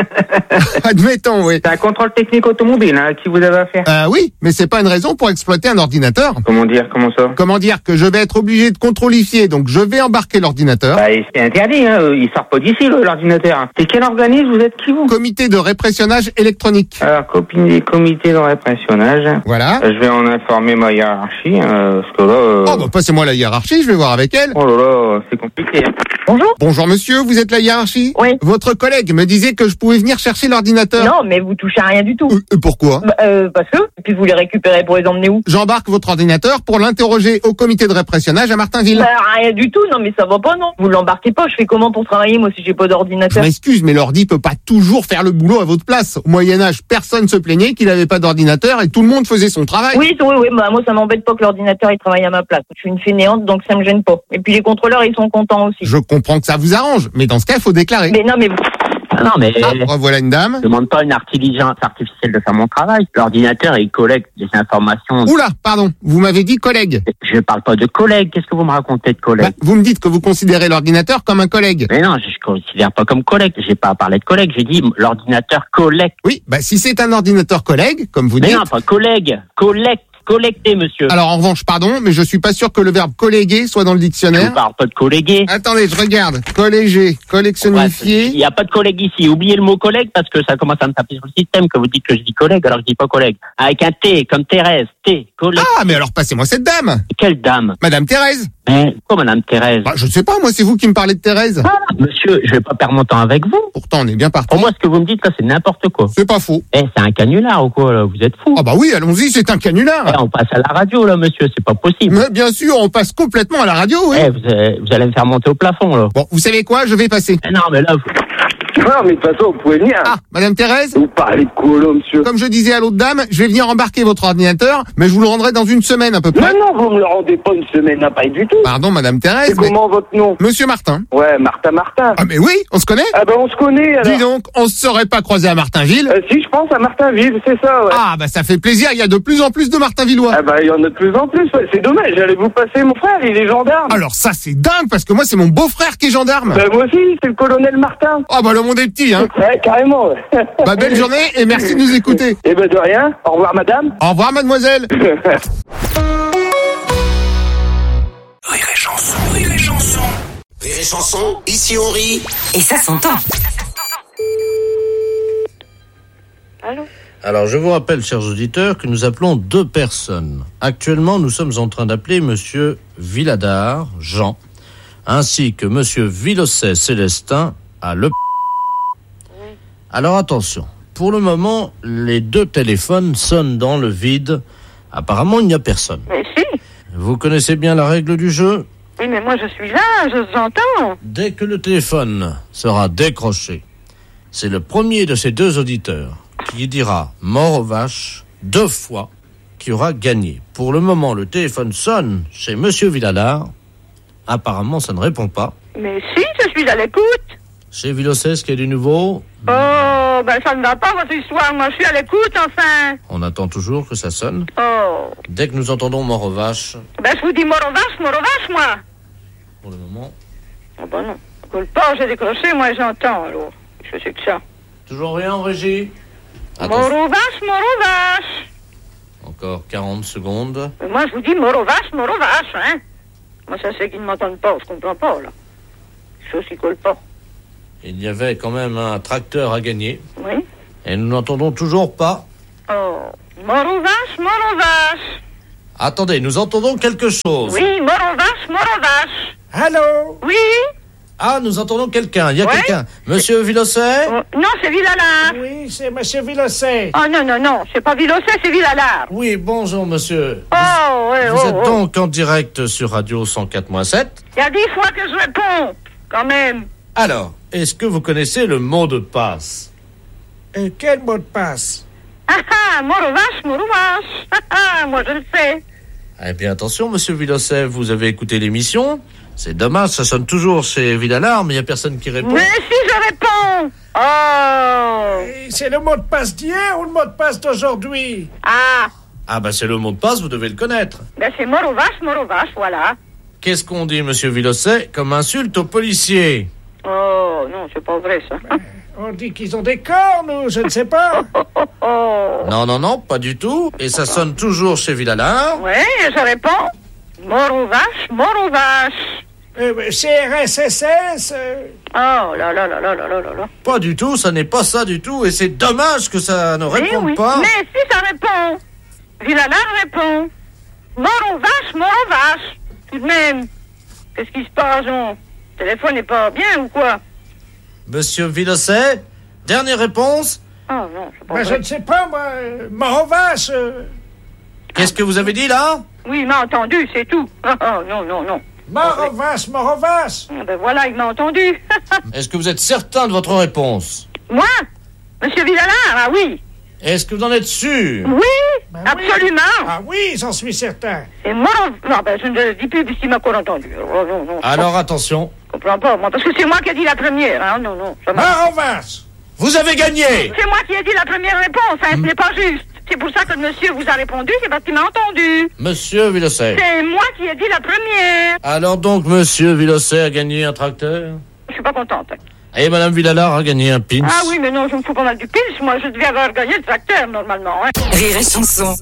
Admettons, oui. C'est un contrôle technique automobile, hein, qui vous avez affaire. Euh, oui, mais c'est pas une raison pour exploiter un ordinateur. Comment dire, comment ça? Comment dire que je vais être obligé de contrôlifier, donc je vais embarquer l'ordinateur. Bah, c'est interdit, hein, il sort pas d'ici, le- l'ordinateur. C'est quel organisme, vous êtes qui, vous? Comité de répressionnage électronique. Alors, copine, comité de répressionnage. Voilà. Euh, Je vais en informer ma hiérarchie, hein, parce que là... euh, Oh, bah passez-moi la hiérarchie, je vais voir avec elle. Oh là là, c'est compliqué. Hein. Bonjour. Bonjour monsieur, vous êtes la hiérarchie? Oui. Votre collègue me disait que je pouvais venir chercher l'ordinateur. Non, mais vous touchez à rien du tout. Euh, pourquoi? Bah, euh, parce que, et puis vous les récupérez pour les emmener où? J'embarque votre ordinateur pour l'interroger au comité de répressionnage à Martinville. Bah, rien du tout, non, mais ça va pas, non. Vous l'embarquez pas, je fais comment pour travailler, moi, si j'ai pas Je d'ordinateur? m'excuse, mais l'ordi peut pas toujours faire le boulot à votre place. Au Moyen-Âge, personne se plaignait qu'il avait pas d'ordinateur et tout le monde faisait son travail. Oui, oui, oui, bah, moi, ça m'embête pas que l'ordinateur, il travaille à ma place. Je suis une fainéante, donc ça me gêne pas. Et puis les contrôleurs, ils sont contents aussi. Je comprends que ça vous arrange, mais dans ce cas, il faut déclarer. Mais non, mais vous... Non, mais Ah, revoilà une dame. je demande pas une intelligence artificielle de faire mon travail. L'ordinateur, il collecte des informations. Oula, pardon, vous m'avez dit collègue. Je parle pas de collègue. Qu'est-ce que vous me racontez de collègue? Bah, vous me dites que vous considérez l'ordinateur comme un collègue. Mais non, je ne considère pas comme collègue. J'ai pas parlé de collègue. J'ai dit l'ordinateur collecte. Oui, bah si c'est un ordinateur collègue, comme vous Mais dites. non, pas collègue. Collecte. Collecter, monsieur. Alors en revanche, pardon, mais je suis pas sûr que le verbe colléguer soit dans le Je dictionnaire. ne parle pas de colléguer. Attendez, je regarde. Colléger, collectionnifier. Il n'y a pas de collègue ici. Oubliez le mot collègue parce que ça commence à me taper sur le système que vous dites que je dis collègue alors que je dis pas collègue. Avec un T, comme Thérèse. T, collègue. Ah, mais alors passez-moi cette dame. Quelle dame? Madame Thérèse. Mais quoi, madame Thérèse? Bah, je ne sais pas, moi, c'est vous qui me parlez de Thérèse. Ah, monsieur, je vais pas perdre mon temps avec vous. Pourtant, on est bien parti. Pour moi, ce que vous me dites là, c'est n'importe quoi. C'est pas faux. Eh, c'est un canular ou quoi, là? Vous êtes fou. Ah bah oui, allons-y, c'est un canular. Eh, on passe à la radio, là, monsieur, c'est pas possible. Mais bien sûr, on passe complètement à la radio, oui. Eh, vous, allez- vous allez me faire monter au plafond, là. Bon, vous savez quoi, je vais passer. Eh, non, mais là, vous... Non, mais de toute façon, vous pouvez venir. Ah, Madame Thérèse. Vous parlez de quoi, là, monsieur? Comme je disais à l'autre dame, je vais venir embarquer votre ordinateur, mais je vous le rendrai dans une semaine à peu près. Non, non, vous me le rendez pas une semaine, n'a pas du tout. Pardon, Madame Thérèse. C'est mais- comment votre nom? Monsieur Martin. Ouais, Martin Martin. Ah mais oui, on se connaît. Ah ben on se connaît alors. Dis donc, on se serait pas croisé à Martinville. Euh, si, je pense à Martinville, c'est ça, ouais. Ah bah ça fait plaisir, il y a de plus en plus de Martinvillois. Ah bah il y en a de plus en plus, ouais. C'est dommage, j'allais vous passer mon frère, il est gendarme. Alors ça c'est dingue parce que moi c'est mon beau-frère qui est gendarme. Bah moi aussi, c'est le colonel Martin. Ah bah le monde est petit hein. Ouais, carrément. Ouais. Bah belle journée et merci de nous écouter. Eh ben de rien, au revoir madame. Au revoir mademoiselle. Rire et chanson, rire et chanson. Rire et chanson, ici on rit. Et ça s'entend. Allô? Alors, je vous rappelle, chers auditeurs, que nous appelons deux personnes. Actuellement, nous sommes en train d'appeler Monsieur Villadard, Jean, ainsi que Monsieur Villosset, Célestin, à Le... Alors, attention. Pour le moment, les deux téléphones sonnent dans le vide. Apparemment, il n'y a personne. Mais si. Vous connaissez bien la règle du jeu? Oui, mais moi, je suis là, je vous entends. Dès que le téléphone sera décroché, c'est le premier de ces deux auditeurs qui dira « mort aux vaches » deux fois qui aura gagné. Pour le moment, le téléphone sonne chez Monsieur Villadard. Apparemment, ça ne répond pas. Mais si, je suis à l'écoute. Chez Vilocès, est-ce qu'il y a du nouveau? Oh, ben ça ne va pas votre histoire. Moi, je suis à l'écoute, enfin. On attend toujours que ça sonne. Oh. Dès que nous entendons mort aux vaches. Ben je vous dis mort aux vaches, mort aux vaches, moi. Pour le moment. Oh ben non. Coule pas, j'ai décroché, moi j'entends, alors. Je sais que ça. Toujours rien en régie? Mort aux vaches, mort aux vaches. Encore quarante secondes. Mais moi, je vous dis mort aux vaches, mort aux vaches, hein. Moi, ça c'est qu'ils ne m'entendent pas, je comprends pas, là. Chose qui colle pas. Il y avait quand même un tracteur à gagner. Oui. Et nous n'entendons toujours pas. Oh. Mort aux vaches, mort aux vaches. Attendez, nous entendons quelque chose. Oui, mort aux vaches, mort aux vaches. Allô? Oui. Ah, nous entendons quelqu'un. Il y a Ouais. quelqu'un. Monsieur Vilocès? Oh, non, c'est Villalard. Oui, c'est Monsieur Vilocès. Oh non, non, non, c'est pas Vilocès, c'est Villalard. Oui, bonjour monsieur. Oh, ouais, Vous oh, êtes oh. donc en direct sur Radio cent quatre point sept. Il y a dix fois que je réponds, quand même. Alors, est-ce que vous connaissez le mot de passe? Euh, quel mot de passe? Ah ah, mort aux vaches, mort aux vaches. Ah ah, moi je le sais. Eh bien, attention, monsieur Vilocès, vous avez écouté l'émission. C'est dommage, ça sonne toujours chez Villalard, mais il n'y a personne qui répond. Mais si je réponds. Oh. Et c'est le mot de passe d'hier ou le mot de passe d'aujourd'hui? Ah, Ah, bah c'est le mot de passe, vous devez le connaître. ben c'est mort aux vaches, mort aux vaches, voilà. Qu'est-ce qu'on dit, monsieur Vilocès, comme insulte aux policiers? Oh, non, c'est pas vrai, ça. On dit qu'ils ont des cornes ou je ne sais pas. Oh. Non, non, non, pas du tout. Et ça sonne toujours chez Villalard. Ouais, je réponds. Mort aux vaches, mort aux vaches. Euh, C R S S S euh, Oh là là là là là là là là. Pas du tout, ça n'est pas ça du tout. Et c'est dommage que ça ne Oui, réponde oui. pas. Mais si ça répond. Villalard répond. Mort aux vaches, mort aux vaches. Tout de même. Qu'est-ce qui se passe, non? Le téléphone n'est pas bien ou quoi? Monsieur Vilocès, dernière réponse. Oh non, c'est pas ben, je vrai. ne sais pas, moi. euh, Mort aux vaches. euh, Qu'est-ce que vous avez dit là? Oui, il m'a entendu, c'est tout. Oh, oh, non, non, non. Mort aux vaches, mort aux vaches. Ah, ben voilà, il m'a entendu. Est-ce que vous êtes certain de votre réponse? Moi? Monsieur Villalard, ah oui. Est-ce que vous en êtes sûr? Oui, Ben absolument. oui. Ah oui, j'en suis certain. Et moi, non, ben je ne le dis plus puisqu'il m'a encore entendu. Oh, non, non, Alors attention, je comprends pas, moi, parce que c'est moi qui ai dit la première. Hein. Non, non, ça m'a- Mort aux vaches. vous avez gagné. C'est moi qui ai dit la première réponse, hein, ce n'est pas juste. C'est pour ça que le monsieur vous a répondu, c'est parce qu'il m'a entendu. Monsieur Vilocès. C'est moi qui ai dit la première. Alors donc, monsieur Vilocès a gagné un tracteur. Je suis pas contente. Et madame Villalard a gagné un pins. Ah oui, mais non, je me fous pas mal du pils. Moi, je devais avoir gagné le tracteur, normalement. Hein. Rire et chanson.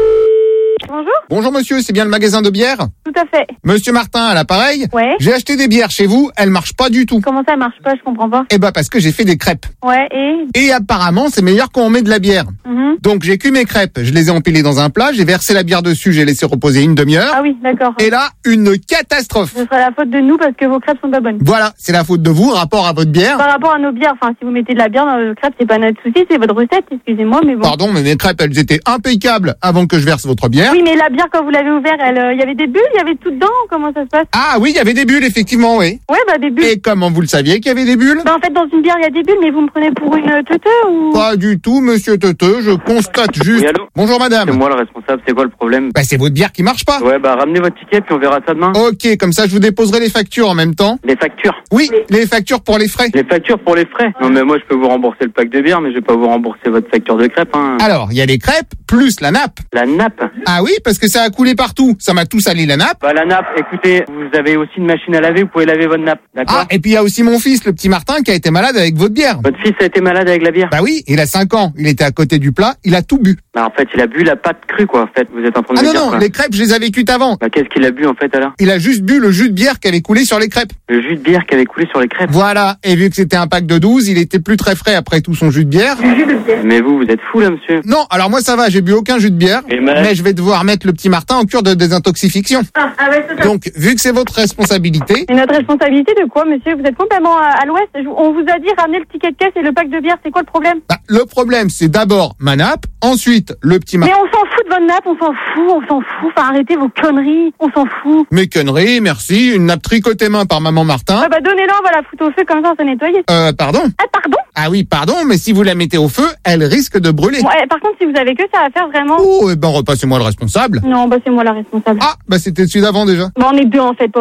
Bonjour. Bonjour monsieur, c'est bien le magasin de bière? Tout à fait. Monsieur Martin à l'appareil? Ouais. J'ai acheté des bières chez vous, elles marchent pas du tout. Comment ça marche pas? Je comprends pas. Eh ben parce que j'ai fait des crêpes. Ouais, et Et apparemment c'est meilleur quand on met de la bière. Mhm. Donc j'ai cuit mes crêpes, je les ai empilées dans un plat, j'ai versé la bière dessus, j'ai laissé reposer une demi-heure. Ah oui, d'accord. Et là, une catastrophe. Ce sera la faute de nous parce que vos crêpes sont pas bonnes. Voilà, c'est la faute de vous, rapport à votre bière. Par rapport à nos bières, enfin, si vous mettez de la bière dans vos crêpes, c'est pas notre souci, c'est votre recette, excusez-moi, mais bon. Pardon, mais mes crêpes, elles étaient impeccables avant que je verse votre bière. Oui, mais la bière, quand vous l'avez ouverte, elle, euh, il y avait des bulles, il y avait tout dedans, comment ça se passe? Ah oui, il y avait des bulles, effectivement, oui. Ouais, bah, des bulles. Et comment vous le saviez qu'il y avait des bulles? Bah, en fait, dans une bière, il y a des bulles, mais vous me prenez pour une euh, teuteux ou? Pas du tout, monsieur Teuteux, je constate juste. Oui, allô? Bonjour madame. C'est moi le responsable, c'est quoi le problème? Bah c'est votre bière qui marche pas. Ouais, bah ramenez votre ticket puis on verra ça demain. Ok, comme ça je vous déposerai les factures en même temps. Les factures? Oui, les factures pour les frais. Les factures pour les frais? Non mais moi je peux vous rembourser le pack de bière, mais je vais pas vous rembourser votre facture de crêpes, hein. Alors, il y a les crêpes plus la nappe. La nappe? Ah oui, parce que ça a coulé partout. Ça m'a tout sali la nappe. Bah la nappe, écoutez, vous avez aussi une machine à laver, vous pouvez laver votre nappe, d'accord? Ah, et puis il y a aussi mon fils, le petit Martin, qui a été malade avec votre bière. Votre fils a été malade avec la bière? Bah oui, il a cinq ans. Il était à côté du plat, il a tout bu. Bah en fait, il a bu la pâte crue quoi, en fait, vous êtes en train de Ah me non, dire non, quoi. les crêpes, je les avais cuites avant. Bah qu'est-ce qu'il a bu en fait alors? Il a juste bu le jus de bière qui avait coulé sur les crêpes. Le jus de bière qui avait coulé sur les crêpes? Voilà, et vu que c'était un pack de douze, il était plus très frais après tout son jus de bière. Mais vous, vous êtes fou là monsieur? Non, alors moi ça va, j'ai bu aucun jus de bière, Et mais- mais je vais devoir mettre le petit Martin en cure de désintoxification. Ah, ah ouais, c'est ça. Donc, vu que c'est votre responsabilité, Et notre responsabilité de quoi, monsieur? Vous êtes complètement à, à l'ouest. Je- On vous a dit ramener le ticket de caisse et le pack de bière. C'est quoi le problème? bah, le problème c'est d'abord ma nappe, ensuite le petit Mais Martin. on s'en fout de votre nappe, on s'en fout, on s'en fout. Enfin, arrêtez vos conneries, on s'en fout. Mes conneries, merci, une nappe tricotée main par maman Martin. Ah bah donnez-la, on va la foutre au feu comme ça, on s'est nettoyé. Euh, pardon? Ah pardon? Ah oui, pardon, mais si vous la mettez au feu, elle risque de brûler. Ouais, par contre, si vous avez que ça à faire, vraiment... Oh, eh ben repassez-moi le responsable. Non, bah c'est moi la responsable. Ah, bah c'était celui d'avant déjà. Bah on est deux en fait, pauvre gars.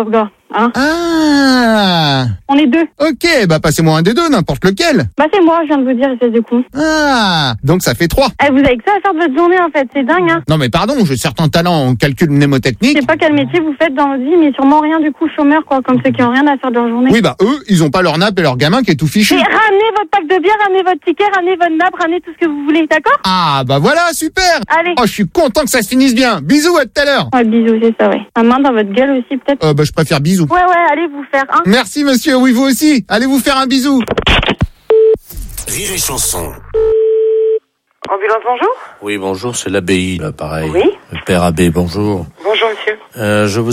Hein. Ah. On est deux. Ok, bah passez-moi un des deux, n'importe lequel. Bah c'est moi, je viens de vous dire, espèce de con. Ah. Donc ça fait trois. Eh, vous avez que ça à faire de votre journée en fait, c'est dingue hein. Non mais pardon, j'ai certains talents en calcul Je mnémotechnique. sais pas quel métier vous faites dans votre vie, mais sûrement rien du coup, chômeur quoi, comme ceux qui ont rien à faire de leur journée. Oui bah eux, ils ont pas leur nappe et leur gamin qui est tout fichu. Mais ramenez votre pack de bière, ramenez votre ticket, ramenez votre nappe, ramenez tout ce que vous voulez, d'accord? Ah bah voilà, super. Allez. Oh, je suis content que ça se finisse bien. Bisous, à tout à l'heure. Ouais, bisous, c'est ça, ouais. Ma main dans votre gueule aussi, peut-être? Euh, bah je préfère bisous. Ouais, ouais, allez vous faire un. Merci monsieur, oui vous aussi. Allez vous faire un bisou. Rire et chanson. Ambulance, bonjour. Oui, bonjour, c'est l'abbaye, là, pareil. Oui. Le père abbé, bonjour. Bonjour, monsieur. Euh, je vous